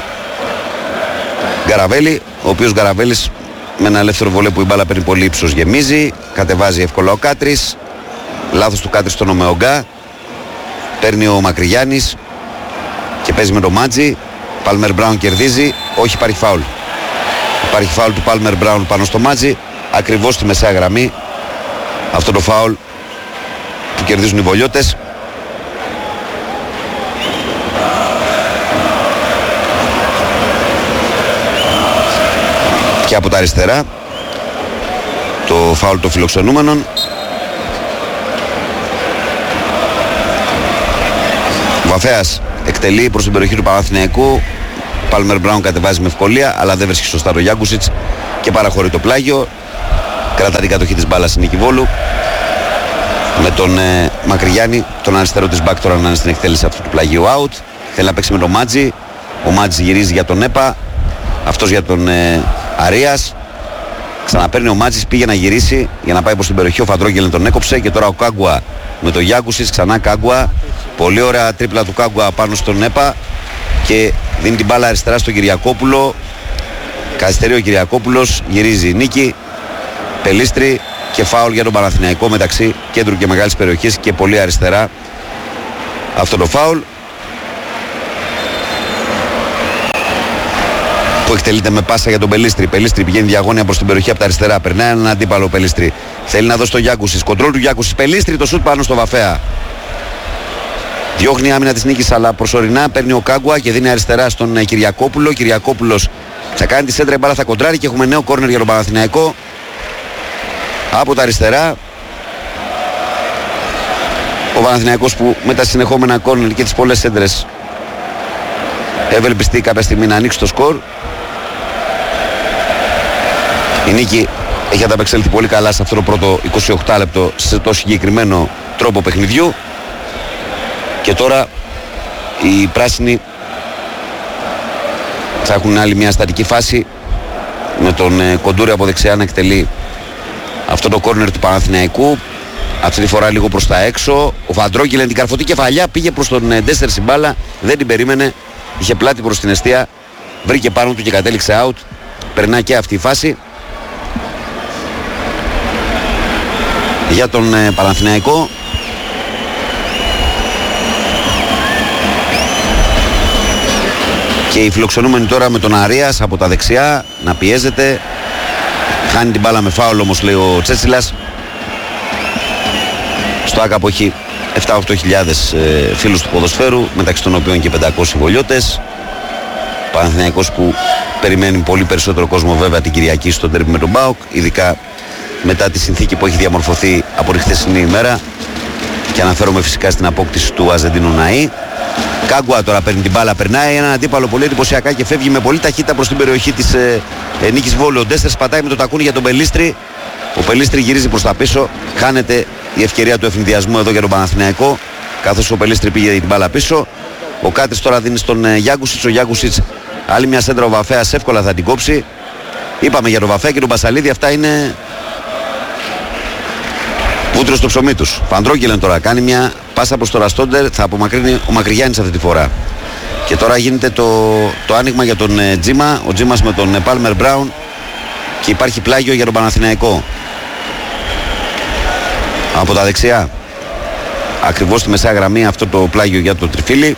Γκαραβέλη. Ο οποίος Γκαραβέλης με ένα ελεύθερο βολέ που η μπάλα παίρνει πολύ ύψος γεμίζει. Κατεβάζει εύκολα ο Κάτρις. Λάθος του Κάτρις στον Ομεογκά. Παίρνει ο Μακρυγιάννης και παίζει με τον Μάτζι. Πάλμερ Μπράουν κερδίζει. Όχι, υπάρχει φάουλ. Υπάρχει φάουλ του Πάλμερ Μπράουν πάνω στο Μάτζι. Ακριβώς στη μεσαία γραμμή. αυτό το φάουλ που κερδίζουν οι βολιώτες. Και από τα αριστερά το φάουλ των φιλοξενούμενων. Ο Βαφέας εκτελεί προς την περιοχή του Παναθηναϊκού. Πάλμερ Μπράουν κατεβάζει με ευκολία, αλλά δεν βρίσκει σωστά το Γιάνκουσιτς και παραχωρεί το πλάγιο. Κρατά την κατοχή της μπάλας στην Νικηβόλου με τον Μακρυγιάννη, τον αριστερό της μπακ, τώρα να είναι στην εκτέλεση αυτού του πλαγίου out. Θέλει να παίξει με τον Μάτζι. Ο Μάτζι γυρίζει για τον ΕΠΑ, αυτός για τον Αρίας. Ξαναπαίρνει ο Μάτζης, πήγε να γυρίσει για να πάει προς την περιοχή. Ο Φαντρόγγελεν τον έκοψε και τώρα ο Κάγκουα με τον Γιάνκουσιτς. Ξανά Κάγκουα. Πολύ ωραία τρίπλα του Κάγκουα πάνω στον ΕΠΑ και δίνει την μπάλα αριστερά στον Κυριακόπουλο. Καθυστερεί ο Κυριακόπουλος, γυρίζει η νίκη. Πελίστρη και φάουλ για τον Παναθηναϊκό μεταξύ κέντρου και μεγάλης περιοχής και πολύ αριστερά αυτό το φάουλ που εκτελείται με πάσα για τον Πελίστρη. Πελίστρη πηγαίνει διαγώνια προς την περιοχή από τα αριστερά, περνάει έναν αντίπαλο Πελίστρη, θέλει να δώσει το Γιάνκουσιτς, κοντρόλ του Γιάνκουσιτς, Πελίστρη, το σουτ πάνω στο Βαφέα. Διώχνει άμυνα της νίκης, αλλά προσωρινά παίρνει ο Κάγκουα και δίνει αριστερά στον Κυριακόπουλο. Κυριακόπουλος θα κάνει τη σέντρα, η μπάλα θα κοντράρει και έχουμε νέο κόρνερ για τον Παναθηναϊκό από τα αριστερά. Ο Παναθηναϊκός που με τα συνεχόμενα κόρνερ και τις πολλές σέντρες ευελπιστεί κάποια στιγμή να ανοίξει το σκορ. Η νίκη έχει ανταπεξέλθει πολύ καλά σε αυτό το πρώτο 28 λεπτό σε το συγκεκριμένο τρόπο παιχνιδιού. Και τώρα οι πράσινοι θα έχουν άλλη μια στατική φάση με τον Κοντούρη από δεξιά να εκτελεί αυτό το κόρνερ του Παναθηναϊκού. Αυτή τη φορά λίγο προς τα έξω. Ο Φαντρόγγελεν την καρφωτή κεφαλιά πήγε προς τον Ντέστερ στην μπάλα, δεν την περίμενε, είχε πλάτη προς την εστία, βρήκε πάνω του και κατέληξε out. Περνά και αυτή η φάση για τον Παναθηναϊκό. Και οι φιλοξενούμενοι τώρα με τον Αρίας από τα δεξιά να πιέζεται. Χάνει την μπάλα με φάουλ όμως, λέει ο Τσέτσιλας. Στο ΆΚΑ που έχει 7-8 χιλιάδες φίλους του ποδοσφαίρου, μεταξύ των οποίων και 500 βολιώτες. Παναθηναϊκός που περιμένει πολύ περισσότερο κόσμο βέβαια την Κυριακή στο ντέρμπι με τον ΠΑΟΚ, ειδικά μετά τη συνθήκη που έχει διαμορφωθεί από τη χθεσινή ημέρα, και αναφέρομαι φυσικά στην απόκτηση του Αζεντίνου Ναΐ. Κάγκουα τώρα παίρνει την μπάλα, περνάει έναν αντίπαλο πολύ εντυπωσιακά και φεύγει με πολύ ταχύτητα προς την περιοχή της Νίκης Βόλου. Ο Ντέστερ πατάει με το τακούνι για τον Πελίστρη. Ο Πελίστρη γυρίζει προς τα πίσω. Χάνεται η ευκαιρία του ευνηδιασμού εδώ για τον Παναθηναϊκό, καθώς ο Πελίστρη πήγε την μπάλα πίσω. Ο Κάτρης τώρα δίνει στον Γιάνκουσιτς. Ο Γιάνκουσιτς, άλλη μια σέντρα, ο Βαφέας εύκολα θα την κόψει. Είπαμε για τον Βαφέα και τον Μπασαλίδη, αυτά είναι βούτυρο στο ψωμί τους. Φαντρόγγελεν τώρα κάνει μια πάσα προς το Ραστόντερ, θα απομακρύνει ο Μακρυγιάννης αυτή τη φορά. Και τώρα γίνεται το άνοιγμα για τον Τζίμα, ο Τζίμας με τον Πάλμερ Μπράουν, και υπάρχει πλάγιο για τον Παναθηναϊκό. Από τα δεξιά, ακριβώς στη μεσαία γραμμή, αυτό το πλάγιο για το Τριφύλι.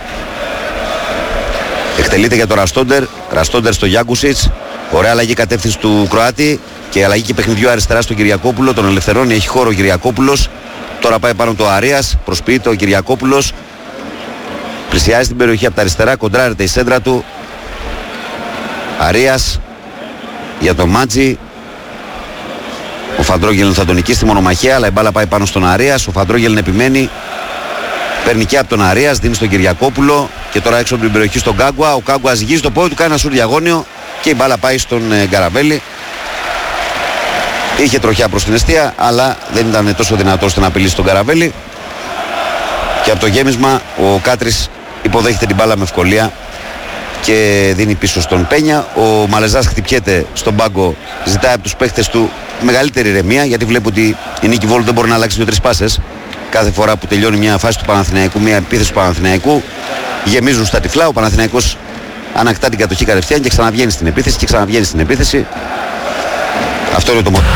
Εκτελείται για τον Ραστόντερ, Ραστόντερ στο Γιάνκουσιτς. Ωραία αλλαγή κατεύθυνση του Κροάτη και αλλαγή και παιχνιδιού αριστερά στον Κυριακόπουλο. Τον ελευθερώνει, έχει χώρο ο Κυριακόπουλος. Τώρα πάει πάνω το Αρίας, προσποιείται ο Κυριακόπουλος. Πλησιάζει την περιοχή από τα αριστερά, κοντράρεται η σέντρα του. Αρίας για τον Μάτζι. Ο Φαντρόγγελεν θα τον νικήσει στη μονομαχία, αλλά η μπάλα πάει πάνω στον Αρίας. Ο Φαντρόγγελεν επιμένει, παίρνει και από τον Αρίας, δίνει στον Κυριακόπουλο και τώρα έξω από την περιοχή στον Κάγκουα. Ο Κάγκουα ζυγίζει το πόδι του, κάνει ένα σουρ διαγώνιο και η μπάλα πάει στον Γκαραβέλη. Είχε τροχιά προς την εστία, αλλά δεν ήταν τόσο δυνατό ώστε να απειλήσει τον Γκαραβέλη. Και από το γέμισμα ο Κάτρης υποδέχεται την μπάλα με ευκολία και δίνει πίσω στον Πένια. Ο Μαλεζάς χτυπιέται στον πάγκο, ζητάει από τους παίχτες του μεγαλύτερη ηρεμία, γιατί βλέπει ότι η Νίκη Βόλου δεν μπορεί να αλλάξει 2-3 πάσες κάθε φορά που τελειώνει μια φάση του Παναθηναϊκού, μια επίθεση του Παναθηναϊκού. Γεμίζουν στα τυφλά, ο Παναθηναϊκός ανακτά την κατοχή κατευθείαν και ξαναβγαίνει στην επίθεση και ξαναβγαίνει στην επίθεση. Αυτό είναι το μόνο.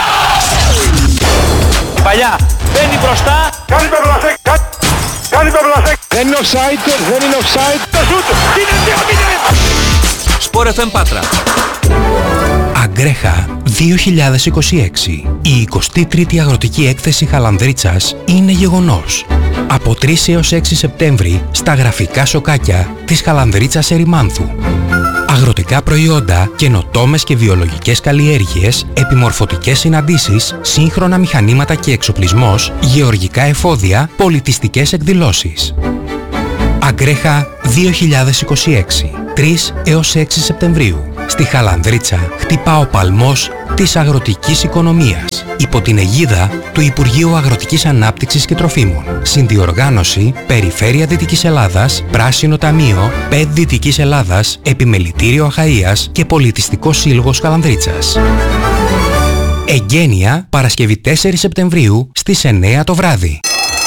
Παλιά μπαίνει μπροστά. Κάνει το πλασέκ. Κάνει το πλασέκ. Δεν είναι offside, δεν είναι offside. Το σούτ είναι 2-0. Σπορ FM Πάτρα. Αγκρέχα 2026. Η 23η Αγροτική Έκθεση Χαλανδρίτσας είναι γεγονός. Από 3 έως 6 Σεπτέμβρη στα γραφικά σοκάκια της Χαλανδρίτσας Ερημάνθου. Αγροτικά προϊόντα, καινοτόμες και βιολογικές καλλιέργειες, επιμορφωτικές συναντήσεις, σύγχρονα μηχανήματα και εξοπλισμός, γεωργικά εφόδια, πολιτιστικές εκδηλώσεις. Αγκρέχα 2026, 3 έως 6 Σεπτεμβρίου. Στη Χαλανδρίτσα χτυπά ο παλμός της αγροτικής οικονομίας υπό την αιγίδα του Υπουργείου Αγροτικής Ανάπτυξης και Τροφίμων. Συνδιοργάνωση Περιφέρεια Δυτικής Ελλάδας, Πράσινο Ταμείο, ΠΕΤ Δυτικής Ελλάδας, Επιμελητήριο Αχαΐας και Πολιτιστικός Σύλλογος Χαλανδρίτσας. Εγγένεια Παρασκευή 4 Σεπτεμβρίου στις 9 το βράδυ.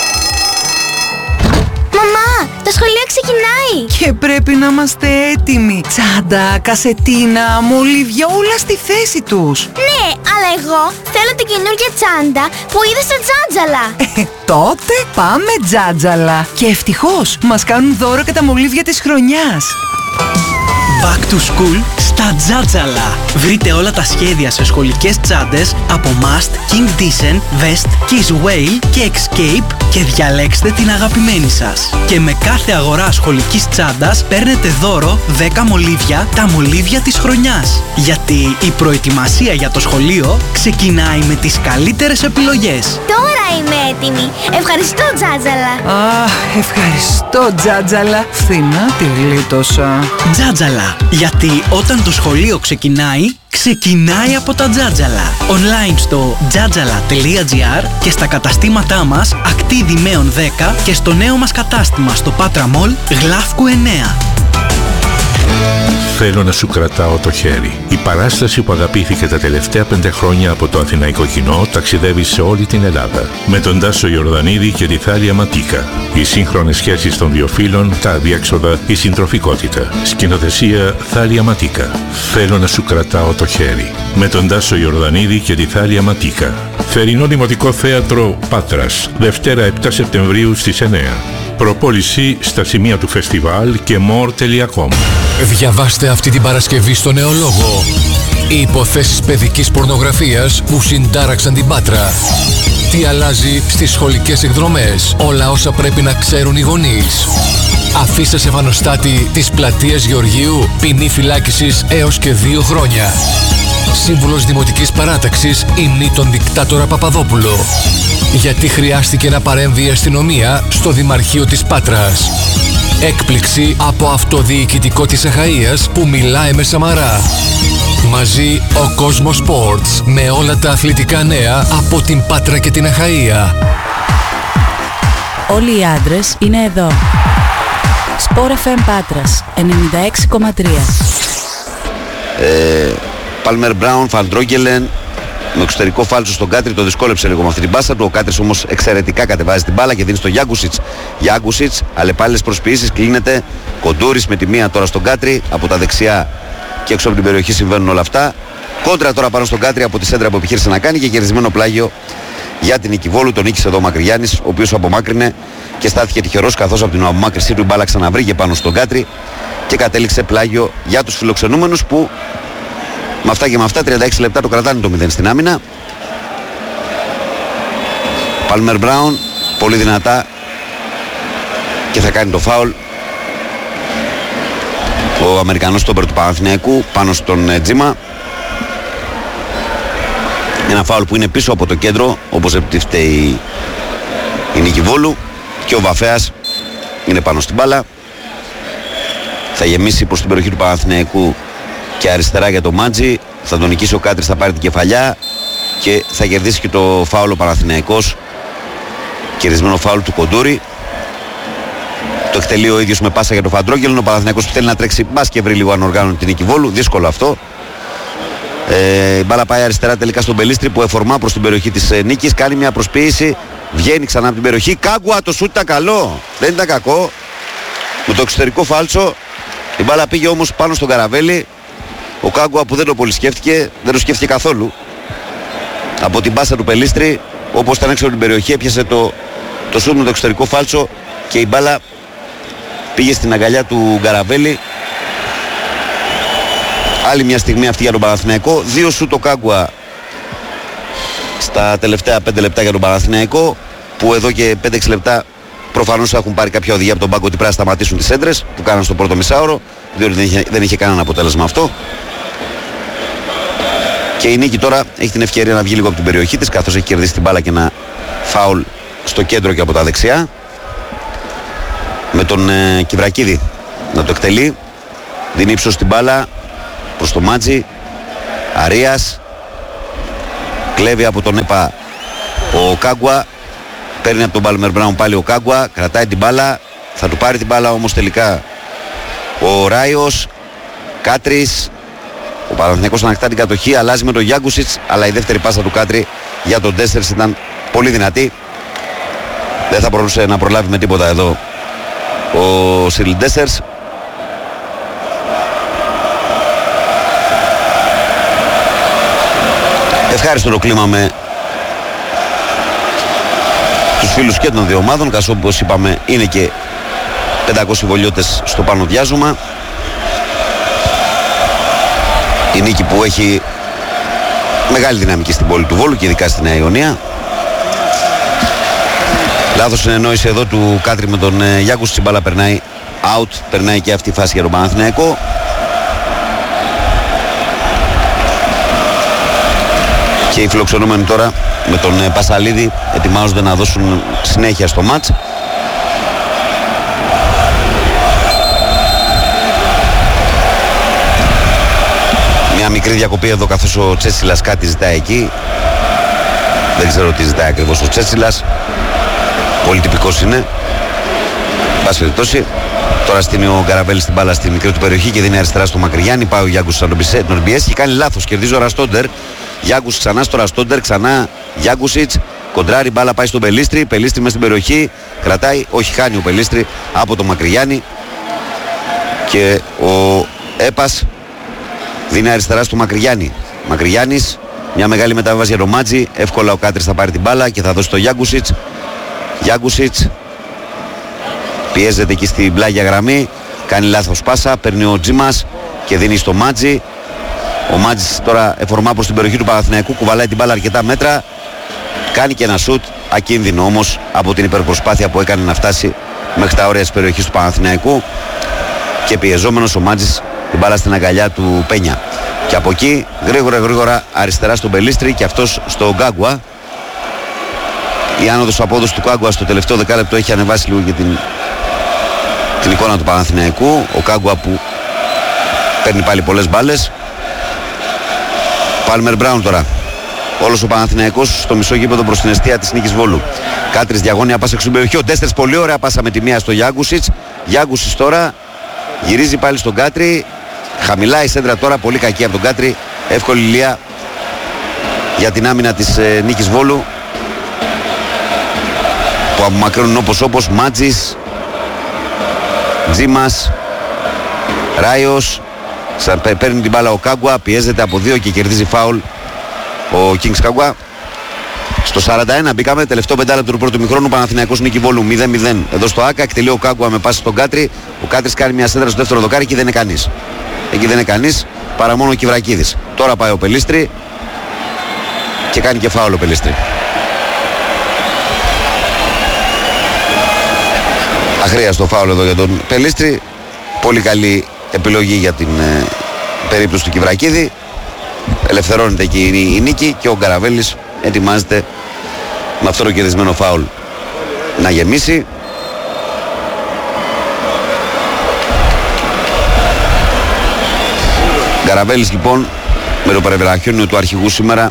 Το σχολείο ξεκινάει! Και πρέπει να είμαστε έτοιμοι. Τσάντα, κασετίνα, μολύβια, όλα στη θέση τους. Ναι, αλλά εγώ θέλω την καινούργια τσάντα που είδα στο Τζάτζαλα. Τότε πάμε Τζάτζαλα. Και ευτυχώς μας κάνουν δώρο και τα μολύβια της χρονιάς. Back to school στα Τζάτζαλα. Βρείτε όλα τα σχέδια σε σχολικές τσάντες από Must, King Decent, Vest, Kiss Whale και Escape και διαλέξτε την αγαπημένη σας. Και με κάθε αγορά σχολικής τσάντας παίρνετε δώρο 10 μολύβια, τα μολύβια της χρονιάς. Γιατί η προετοιμασία για το σχολείο ξεκινάει με τις καλύτερες επιλογές. Τώρα είμαι έτοιμη. Ευχαριστώ Τζάτζαλα. Ευχαριστώ Τζάτζαλα. Φθηνά τη γλίτωσα. Τζάτζαλα. Γιατί όταν το σχολείο ξεκινάει από τα Τζάτζαλα. Online στο jatjala.gr και στα καταστήματά μας Ακτίδη Μέων 10 και στο νέο μας κατάστημα στο Πάτρα Μολ Γλάφκου 9. Θέλω να σου κρατάω το χέρι. Η παράσταση που αγαπήθηκε τα τελευταία 5 χρόνια από το αθηναϊκό κοινό ταξιδεύει σε όλη την Ελλάδα. Με τον Τάσο Ιορδανίδη και τη Θάλια Ματίκα. Οι σύγχρονες σχέσεις των δύο φύλων, τα αδιέξοδα, η συντροφικότητα. Σκηνοθεσία Θάλια Ματίκα. Θέλω να σου κρατάω το χέρι. Με τον Τάσο Ιορδανίδη και τη Θάλια Ματίκα. Θερινό Δημοτικό Θέατρο Πάτρας. Δευτέρα 7 Σεπτεμβρίου στις 9. Προπόληση στα σημεία του φεστιβάλ και more.com. Διαβάστε αυτή την Παρασκευή στο Νεολόγο. Οι υποθέσεις παιδικής πορνογραφίας που συντάραξαν την Πάτρα. Τι αλλάζει στις σχολικές εκδρομές. Όλα όσα πρέπει να ξέρουν οι γονείς. Αφήστε σε βανοστάτη της πλατείας Γεωργίου ποινή φυλάκισης έως και 2 χρόνια. Σύμβουλος Δημοτικής Παράταξης υμνεί τον δικτάτορα Παπαδόπουλο. Γιατί χρειάστηκε να παρέμβει η αστυνομία στο Δημαρχείο της Πάτρας. Έκπληξη από αυτοδιοικητικό της Αχαΐας που μιλάει με Σαμαρά. Μαζί ο Κόσμος Sports με όλα τα αθλητικά νέα από την Πάτρα και την Αχαΐα. Όλοι οι άντρες είναι εδώ. Sport FM Πάτρας 96,3. Πάλμερ Μπράουν, Φαντρόγκελεν με εξωτερικό φάλτσο στον Κάτρι, το δυσκόλεψε λίγο με αυτή την πάσα του. Ο Κάτρις όμως εξαιρετικά κατεβάζει την μπάλα και δίνει στο Γιάγκουσιτς. Γιάγκουσιτς, αλλεπάλληλες προσποιήσεις, κλείνεται. Κοντούρης με τη μία τώρα στον Κάτρι, από τα δεξιά και έξω από την περιοχή συμβαίνουν όλα αυτά. Κόντρα τώρα πάνω στον Κάτρι από τη σέντρα που επιχείρησε να κάνει και κερδισμένο πλάγιο για την Νικηβόλου. Τον νίκησε εδώ ο Μακρυγιάννης, ο οποίος απομάκρυνε και στάθηκε τυχερός, καθώς από την απομάκρυνσή του η μπάλα ξαναβρήκε πάνω στον Κάτρι και κατέληξε πλάγιο για τους φιλοξενούμενους που με αυτά και με αυτά 36 λεπτά το κρατάνε το 0 στην άμυνα. Πάλμερ Μπράουν πολύ δυνατά και θα κάνει το φάουλ ο Αμερικανός στόπερ του Παναθηναϊκού πάνω στον Τζίμα. Ένα φάουλ που είναι πίσω από το κέντρο, όπως επιτίθεται η Νικηβόλου, και ο Βαφέας είναι πάνω στην μπάλα. Θα γεμίσει προς την περιοχή του Παναθηναϊκού και αριστερά για το Μάντζι. Θα τον νικήσει ο Κάτρις, θα πάρει την κεφαλιά και θα κερδίσει και το φάουλ ο Παναθηναϊκός. Κερδισμένο φάουλ του Κοντούρη. Το εκτελεί ο ίδιος με πάσα για το Φαντρόγγελο. Ο Παναθηναϊκός που θέλει να τρέξει, μπας και βρει λίγο ανοργάνωτη την Νικηβόλου. Δύσκολο αυτό. Η μπάλα πάει αριστερά τελικά στον Πελίστρη που εφορμά προς την περιοχή της νίκης. Κάνει μια προσποίηση, βγαίνει ξανά από την περιοχή. Κάγκουα, το σούτ ήταν καλό, δεν ήταν κακό. Με το εξωτερικό φάλτσο η μπάλα πήγε όμως πάνω στον Καραβέλη. Ο Κάγκουα που δεν το πολύ σκέφτηκε, δεν το σκέφτηκε καθόλου. Από την πάσα του Πελίστρη, όπως ήταν έξω από την περιοχή, έπιασε το σούτ με το εξωτερικό φάλτσο και η μπάλα πήγε στην αγκαλιά του Γκαραβέλη Άλλη μια στιγμή αυτή για τον Παναθηναϊκό. 2 σουτ το Κάγκουα στα τελευταία 5 λεπτά για τον Παναθηναϊκό, που εδώ και 5-6 λεπτά προφανώς έχουν πάρει κάποια οδηγία από τον πάγκο ότι πρέπει να σταματήσουν τις έντρες που κάναν στο πρώτο μισάωρο, διότι δεν είχε κανένα αποτέλεσμα αυτό. Και η Νίκη τώρα έχει την ευκαιρία να βγει λίγο από την περιοχή της, καθώς έχει κερδίσει την μπάλα και ένα φάουλ στο κέντρο και από τα δεξιά, με τον Κιβρακίδη να το εκτελεί. Δίνει ύψος την μπάλα προς το Μάτζι. Αρίας κλέβει από τον ΕΠΑ ο Κάγκουα, παίρνει από τον Πάλμερ Μπράουν πάλι ο Κάγκουα, κρατάει την μπάλα, θα του πάρει την μπάλα όμως τελικά ο Ράιος. Κάτρις, ο Παναθηναϊκός ανακτά την κατοχή, αλλάζει με τον Γιάγκουσιτς, αλλά η δεύτερη πάσα του Κάτρι για τον Ντέσσερς ήταν πολύ δυνατή, δεν θα μπορούσε να προλάβει με τίποτα εδώ ο Σιριλ Ντέσσερς. Ευχάριστο το κλίμα με τους φίλους και των δύο ομάδων, καθώς όπως είπαμε είναι και 500 βολιώτες στο πάνω διάζωμα. Η Νίκη που έχει μεγάλη δυναμική στην πόλη του Βόλου και ειδικά στη Νέα Ιωνία. Λάθος συνεννόηση εδώ του Κάτρι με τον Γιάκους, η μπάλα περνάει out, περνάει και αυτή η φάση για τον Παναθηναϊκό. Και οι φιλοξενούμενοι τώρα με τον Πασαλίδη ετοιμάζονται να δώσουν συνέχεια στο μάτς. Μια μικρή διακοπή εδώ, καθώς ο Τσέσιλας κάτι ζητάει εκεί. Δεν ξέρω τι ζητάει ακριβώς ο Τσέσιλας. Πολύ τυπικός είναι. Πάση περιπτώσει, τώρα στείνει ο Γκαραβέλης στην μπάλα στη μικρή του περιοχή και δίνει αριστερά στο Μακρυγιάννη. Πάει ο Γιάγκους να τον πιέσει και κάνει λάθος. Κερδίζει ο Ραστόντερ. Γιάγκους ξανά στο Ραστόντερ, ξανά Γιάγκουσιτς. Κοντράρει, μπάλα πάει στον Πελίστρη. Πελίστρη μέσα στην περιοχή. Κρατάει, όχι, χάνει ο Πελίστρη από τον Μακρυγιάννη. Και ο Έπας δίνει αριστερά στο Μακρυγιάννη. Μακρυγιάννης, μια μεγάλη μεταβάση για τον Μάτζι. Εύκολα ο Κάτρης θα πάρει την μπάλα και θα δώσει στο Γιάγκουσιτς. Γιάγκουσιτς πιέζεται εκεί στην πλάγια γραμμή. Κάνει λάθος πάσα. Παίρνει ο Τζίμας και δίνει στο Μάτζι. Ο Μάτζης τώρα εφορμά προς την περιοχή του Παναθηναϊκού. Κουβαλάει την μπάλα αρκετά μέτρα. Κάνει και ένα σουτ. Ακίνδυνο όμως από την υπερπροσπάθεια που έκανε να φτάσει μέχρι τα όρια της περιοχής του Παναθηναϊκού. Και πιεζόμενος ο Μάτζης την μπάλα στην αγκαλιά του Πένια. Και από εκεί γρήγορα αριστερά στον Πελίστρη και αυτός στο Γκάγκουα. Η άνοδος απόδοση του Κάγκουα στο τελευταίο δεκάλεπτο έχει ανεβάσει λίγο και την εικόνα του Παναθηναϊκού. Ο Κάγκουα που παίρνει πάλι πολλές μπάλες. Πάλμερ Μπράουν τώρα. Όλος ο Παναθηναϊκός στο μισό γήπεδο προς την εστία της Νίκης Βόλου. Κάτρις διαγώνια πάσα εξ του περιοχή. Ο Ντέστερς πολύ ωραία πάσα με τη μία στο Γιάγκουσιτς. Γιάγκουσιτς τώρα γυρίζει πάλι στον Κάτρι. Χαμηλά η σέντρα τώρα, πολύ κακή από τον Κάτρι. Εύκολη λία για την άμυνα της Νίκης Βόλου, που απομακρύνουν όπως Μάτζης, Τζίμας, Ράιος. Παίρνει την μπάλα ο Κάγκουα, πιέζεται από δύο και κερδίζει φάουλ ο Κίνγκς Κάγκουα. Στο 41 μπήκαμε, τελευταίο πεντάλεπτο του πρώτου μηχρόνου. Παναθηναϊκός Νίκη Βόλου 0-0 εδώ στο ΆΚΑ. Εκτελεί ο Κάγκουα με πάση στον Κάτρι. Ο Κάτρις κάνει μια σέντρα στο δεύτερο δοκάρι και δεν είναι κανείς. Εκεί δεν είναι κανείς παρά μόνο ο Κιβρακίδης. Τώρα πάει ο Πελίστρη και κάνει και φάουλ ο Πελίστρη. Αχρίαστο φάουλ εδώ για τον Πελίστρη. Πολύ καλή επιλογή για την περίπτωση του Κιβρακίδη. Ελευθερώνεται εκεί η Νίκη και ο Γκαραβέλης ετοιμάζεται με αυτό το κερδισμένο φάουλ να γεμίσει. Γκαραβέλης λοιπόν με το παρεμβραχιόνιο του αρχηγού σήμερα.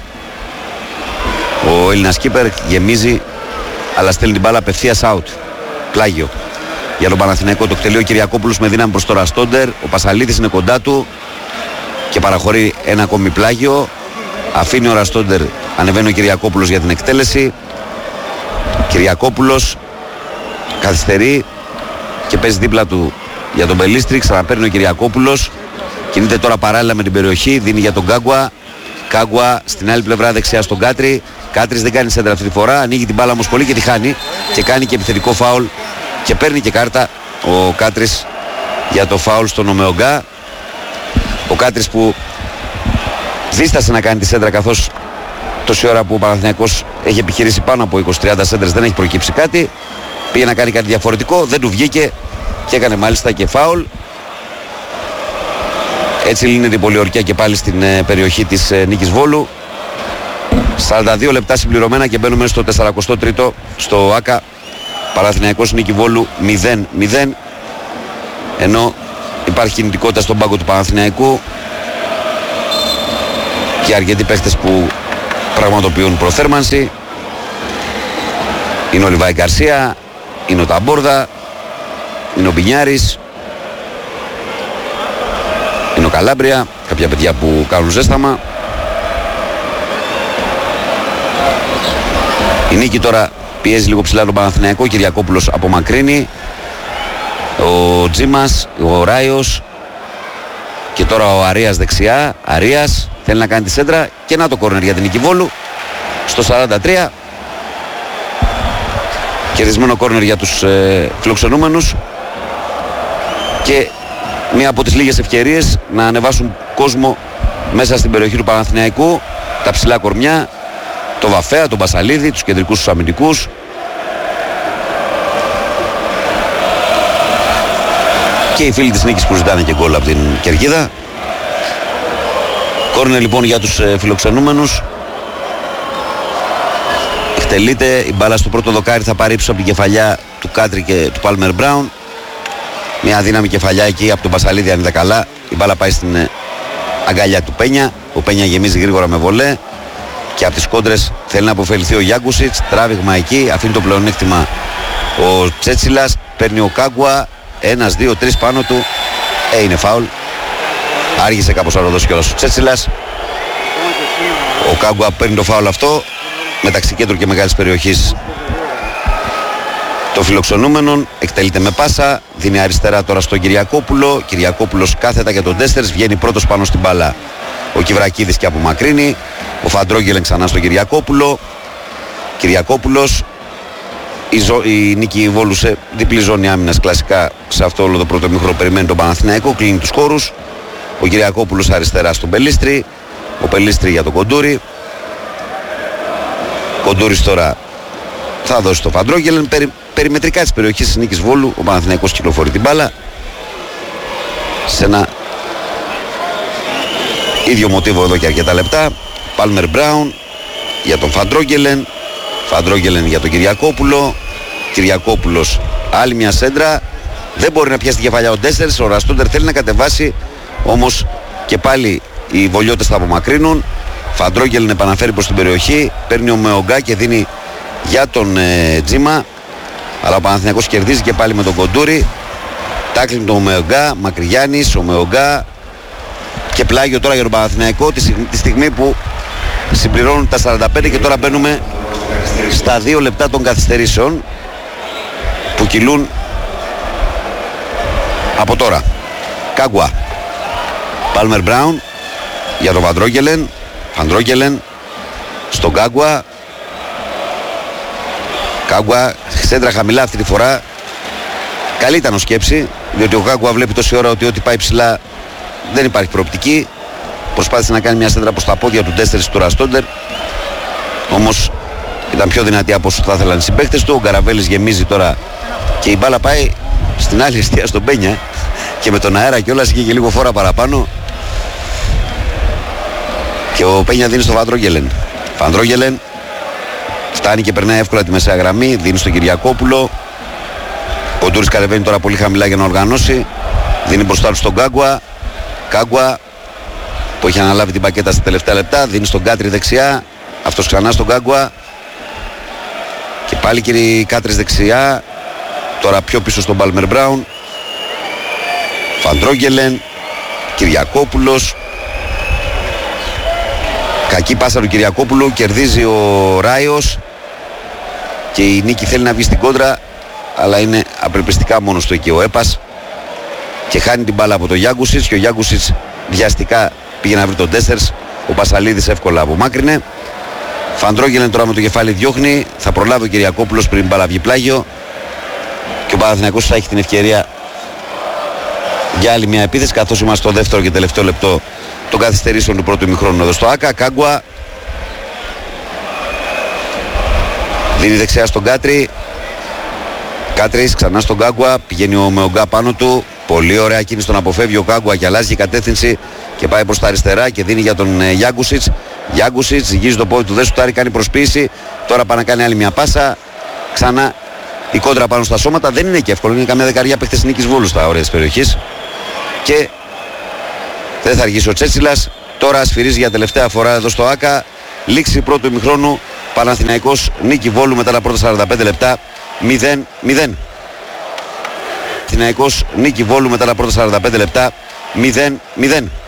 Ο Έλληνας κίπερ γεμίζει, αλλά στέλνει την μπάλα απευθείας out. Πλάγιο για τον Παναθηναϊκό. Το εκτελεί ο Κυριακόπουλος με δύναμη προς το Ραστόντερ. Ο Πασαλίδης είναι κοντά του και παραχωρεί ένα ακόμη πλάγιο. Αφήνει ο Ραστόντερ, ανεβαίνει ο Κυριακόπουλος για την εκτέλεση. Κυριακόπουλος καθυστερεί και παίζει δίπλα του για τον Πελίστρη. Ξαναπαίρνει ο Κυριακόπουλος. Κινείται τώρα παράλληλα με την περιοχή. Δίνει για τον Κάγκουα. Κάγκουα στην άλλη πλευρά δεξιά στον Κάτρι. Κάτρις δεν κάνει σέντρα αυτή τη φορά. Ανοίγει την μπάλα όμως πολύ και τη χάνει. Και κάνει και επιθετικό φάουλ. Και παίρνει και κάρτα ο Κάτρις για το φάουλ στον Ομεογκά. Ο Κάτρης που δίστασε να κάνει τη σέντρα, καθώς τόση ώρα που ο Παναθηναϊκός έχει επιχειρήσει πάνω από 20-30 σέντρες δεν έχει προκύψει κάτι. Πήγε να κάνει κάτι διαφορετικό, δεν του βγήκε και έκανε μάλιστα και φάουλ. Έτσι λύνεται η πολιορκία και πάλι στην περιοχή της Νίκης Βόλου. 42 λεπτά συμπληρωμένα και μπαίνουμε στο 43ο στο ΆΚΑ. Παναθηναϊκός Νίκη Βόλου 0-0, ενώ υπάρχει κινητικότητα στον πάγκο του Παναθηναϊκού και αρκετοί παίχτες που πραγματοποιούν προθέρμανση. Είναι ο Λιβάη Γκαρσία, είναι ο Ταμπόρδα, είναι ο Μπινιάρης, είναι ο Καλάμπρια, κάποια παιδιά που κάνουν ζέσταμα. Η Νίκη τώρα πιέζει λίγο ψηλά τον Παναθηναϊκό. Κυριακόπουλος απομακρύνει, ο Τζίμας, ο Ράιος και τώρα ο Αρίας δεξιά. Αρίας θέλει να κάνει τη σέντρα και να το κόρνερ για την Νίκη Βόλου στο 43. Κερδισμένο κόρνερ για τους φιλοξενούμενους και μία από τις λίγες ευκαιρίες να ανεβάσουν κόσμο μέσα στην περιοχή του Παναθηναϊκού. Τα ψηλά κορμιά, το Βαφέα, τον Μπασαλίδη, τους κεντρικούς τους αμυντικούς. Και οι φίλοι της Νίκης που ζητάνε και γκολ από την κερκίδα. Κόρνερ λοιπόν για τους φιλοξενούμενους. Εκτελείται, η μπάλα στο πρώτο δοκάρι θα πάρει πίσω από την κεφαλιά του Κάτρι και του Πάλμερ Μπράουν. Μια αδύναμη κεφαλιά εκεί από τον Μπασαλίδη, αν είδα καλά. Η μπάλα πάει στην αγκαλιά του Πένια. Ο Πένια γεμίζει γρήγορα με βολέ και από τις κόντρες θέλει να αποφεληθεί ο Γιάγκουσιτς. Τράβηγμα εκεί, αφήνει το πλεονέκτημα ο Τσέτσιλας. Παίρνει ο Κάγκουα, 1, 2, 3 πάνω του. Είναι φάουλ. Άργησε κάπως να το δώσει κιόλας ο Τσέτσιλας. Ο Κάγκουα παίρνει το φάουλ αυτό μεταξύ κέντρου και μεγάλης περιοχής των φιλοξενούμενων. Εκτελείται με πάσα, δίνει αριστερά τώρα στον Κυριακόπουλο. Κυριακόπουλος κάθετα για τον Ντέστερς, βγαίνει πρώτος πάνω στην μπάλα ο Κιβρακίδης και απομακρύνει. Ο Φαντρόγγελεν ξανά στον Κυριακόπουλο. Κυριακόπουλος, η Νίκη Βόλου σε διπλή ζώνη άμυνας κλασικά σε αυτό όλο το πρώτο ημίχρονο περιμένει τον Παναθηναϊκό, κλείνει τους χώρους. Ο Κυριακόπουλος αριστερά στον Πελίστρη, ο Πελίστρη για τον Κοντούρη. Κοντούρης τώρα θα δώσει το Φαντρόγγελεν. Περιμετρικά της περιοχής της Νίκης Βόλου ο Παναθηναϊκός κυκλοφορεί την μπάλα σε ένα ίδιο μοτίβο εδώ και αρκετά λεπτά. Πάλμερ Μπράουν για τον Φαντρόγγελεν, Φαντρόγγελεν για τον Κυριακόπουλο. Κυριακόπουλος, άλλη μια σέντρα, δεν μπορεί να πιάσει την κεφαλιά ο Ντέστερς. Ο Ραστούντερ θέλει να κατεβάσει, όμως και πάλι οι βολιώτες θα απομακρύνουν. Φαντρόγγελεν επαναφέρει προς την περιοχή, παίρνει ο Μεογκά και δίνει για τον Τζίμα, αλλά ο Παναθηναϊκός κερδίζει και πάλι με τον Κοντούρη. Τάκλιν τον Μεογκά, Μακριγιάννης, ο Μεογκά και πλάγιο τώρα για τον Παναθηναϊκό τη στιγμή που συμπληρώνουν τα 45 και τώρα μπαίνουμε στα 2 λεπτά των καθυστερήσεων που κυλούν από τώρα. Κάγκουα, Πάλμερ Μπράουν για τον Φαντρόγγελεν, Φαντρόγγελεν στον Κάγκουα. Κάγκουα, σέντρα χαμηλά αυτή τη φορά. Καλή ήταν ο σκέψη, διότι ο Κάγκουα βλέπει τόση ώρα ότι ό,τι πάει ψηλά δεν υπάρχει προοπτική. Προσπάθησε να κάνει μια σέντρα προς τα πόδια του Ντέστερς του Ραστόντερ, όμως ήταν πιο δυνατή από όσο θα ήθελαν οι συμπαίκτες του. Ο Γκαραβέλης γεμίζει τώρα και η μπάλα πάει στην άλλη αιστεία στον Πένια και με τον αέρα κιόλας είχε και λίγο φόρα παραπάνω και ο Πένια δίνει στο Φαντρόγγελεν. Φαντρόγγελεν φτάνει και περνάει εύκολα τη μεσαία γραμμή, δίνει στον Κυριακόπουλο. Ο Ντούρης κατεβαίνει τώρα πολύ χαμηλά για να οργανώσει, δίνει μπροστά του στον Κάγκουα. Κάγκουα που έχει αναλάβει την πακέτα στα τελευταία λεπτά, δίνει στον Κάτρι δεξιά, αυτός ξανά στον Κάγκουα και πάλι κύριε Κάτρις δεξιά, τώρα πιο πίσω στον Πάλμερ Μπράουν. Φαντρόγγελεν, Κυριακόπουλος, κακή πάσα του Κυριακόπουλου, κερδίζει ο Ράιος και η Νίκη θέλει να βγει στην κόντρα, αλλά είναι απελπιστικά μόνος του εκεί ο Έπας και χάνει την μπάλα από τον Γιάγκουσιτς και ο Γιάγκουσιτς βιαστικά πήγε να βρει τον Ντέστερς. Ο Πασαλίδης εύκολα απομάκρυνε. Φαντρόγγελεν τώρα με το κεφάλι διώχνει, θα προλάβει ο Κυριακόπουλος πριν μπάλα βγει πλάγιο και ο Παναθηναϊκός θα έχει την ευκαιρία για άλλη μια επίθεση, καθώς είμαστε στο δεύτερο και τελευταίο λεπτό των καθυστερήσεων του πρώτου ημιχρόνου εδώ στο ΆΚΑ. Κάγκουα δίνει δεξιά στον Κάτρι. Κάτρις ξανά στον Κάγκουα, πηγαίνει ο Μεογκά πάνω του. Πολύ ωραία κίνηση, τον αποφεύγει ο Κάγκουα και αλλάζει η κατεύθυνση και πάει προς τα αριστερά και δίνει για τον Γιάγκουσιτς. Γιάγκουσιτς ζυγίζει το πόδι του, δεν σουτάρει, κάνει προσποίηση. Τώρα πάει να κάνει άλλη μια πάσα. Ξανά η κόντρα πάνω στα σώματα. Δεν είναι και εύκολο, είναι καμιά δεκαριά παίχτες Νίκης Βόλου στα όρια της περιοχής. Και δεν θα αργήσει ο Τσέτσιλας. Τώρα σφυρίζει για τελευταία φορά εδώ στο ΆΚΑ. Λήξη πρώτου ημιχρόνου. Παναθηναϊκός Νίκη Βόλου μετά τα πρώτα 45 λεπτά. 0-0. Παναθηναϊκός Νίκη Βόλου μετά τα πρώτα 45 λεπτά. 0-0.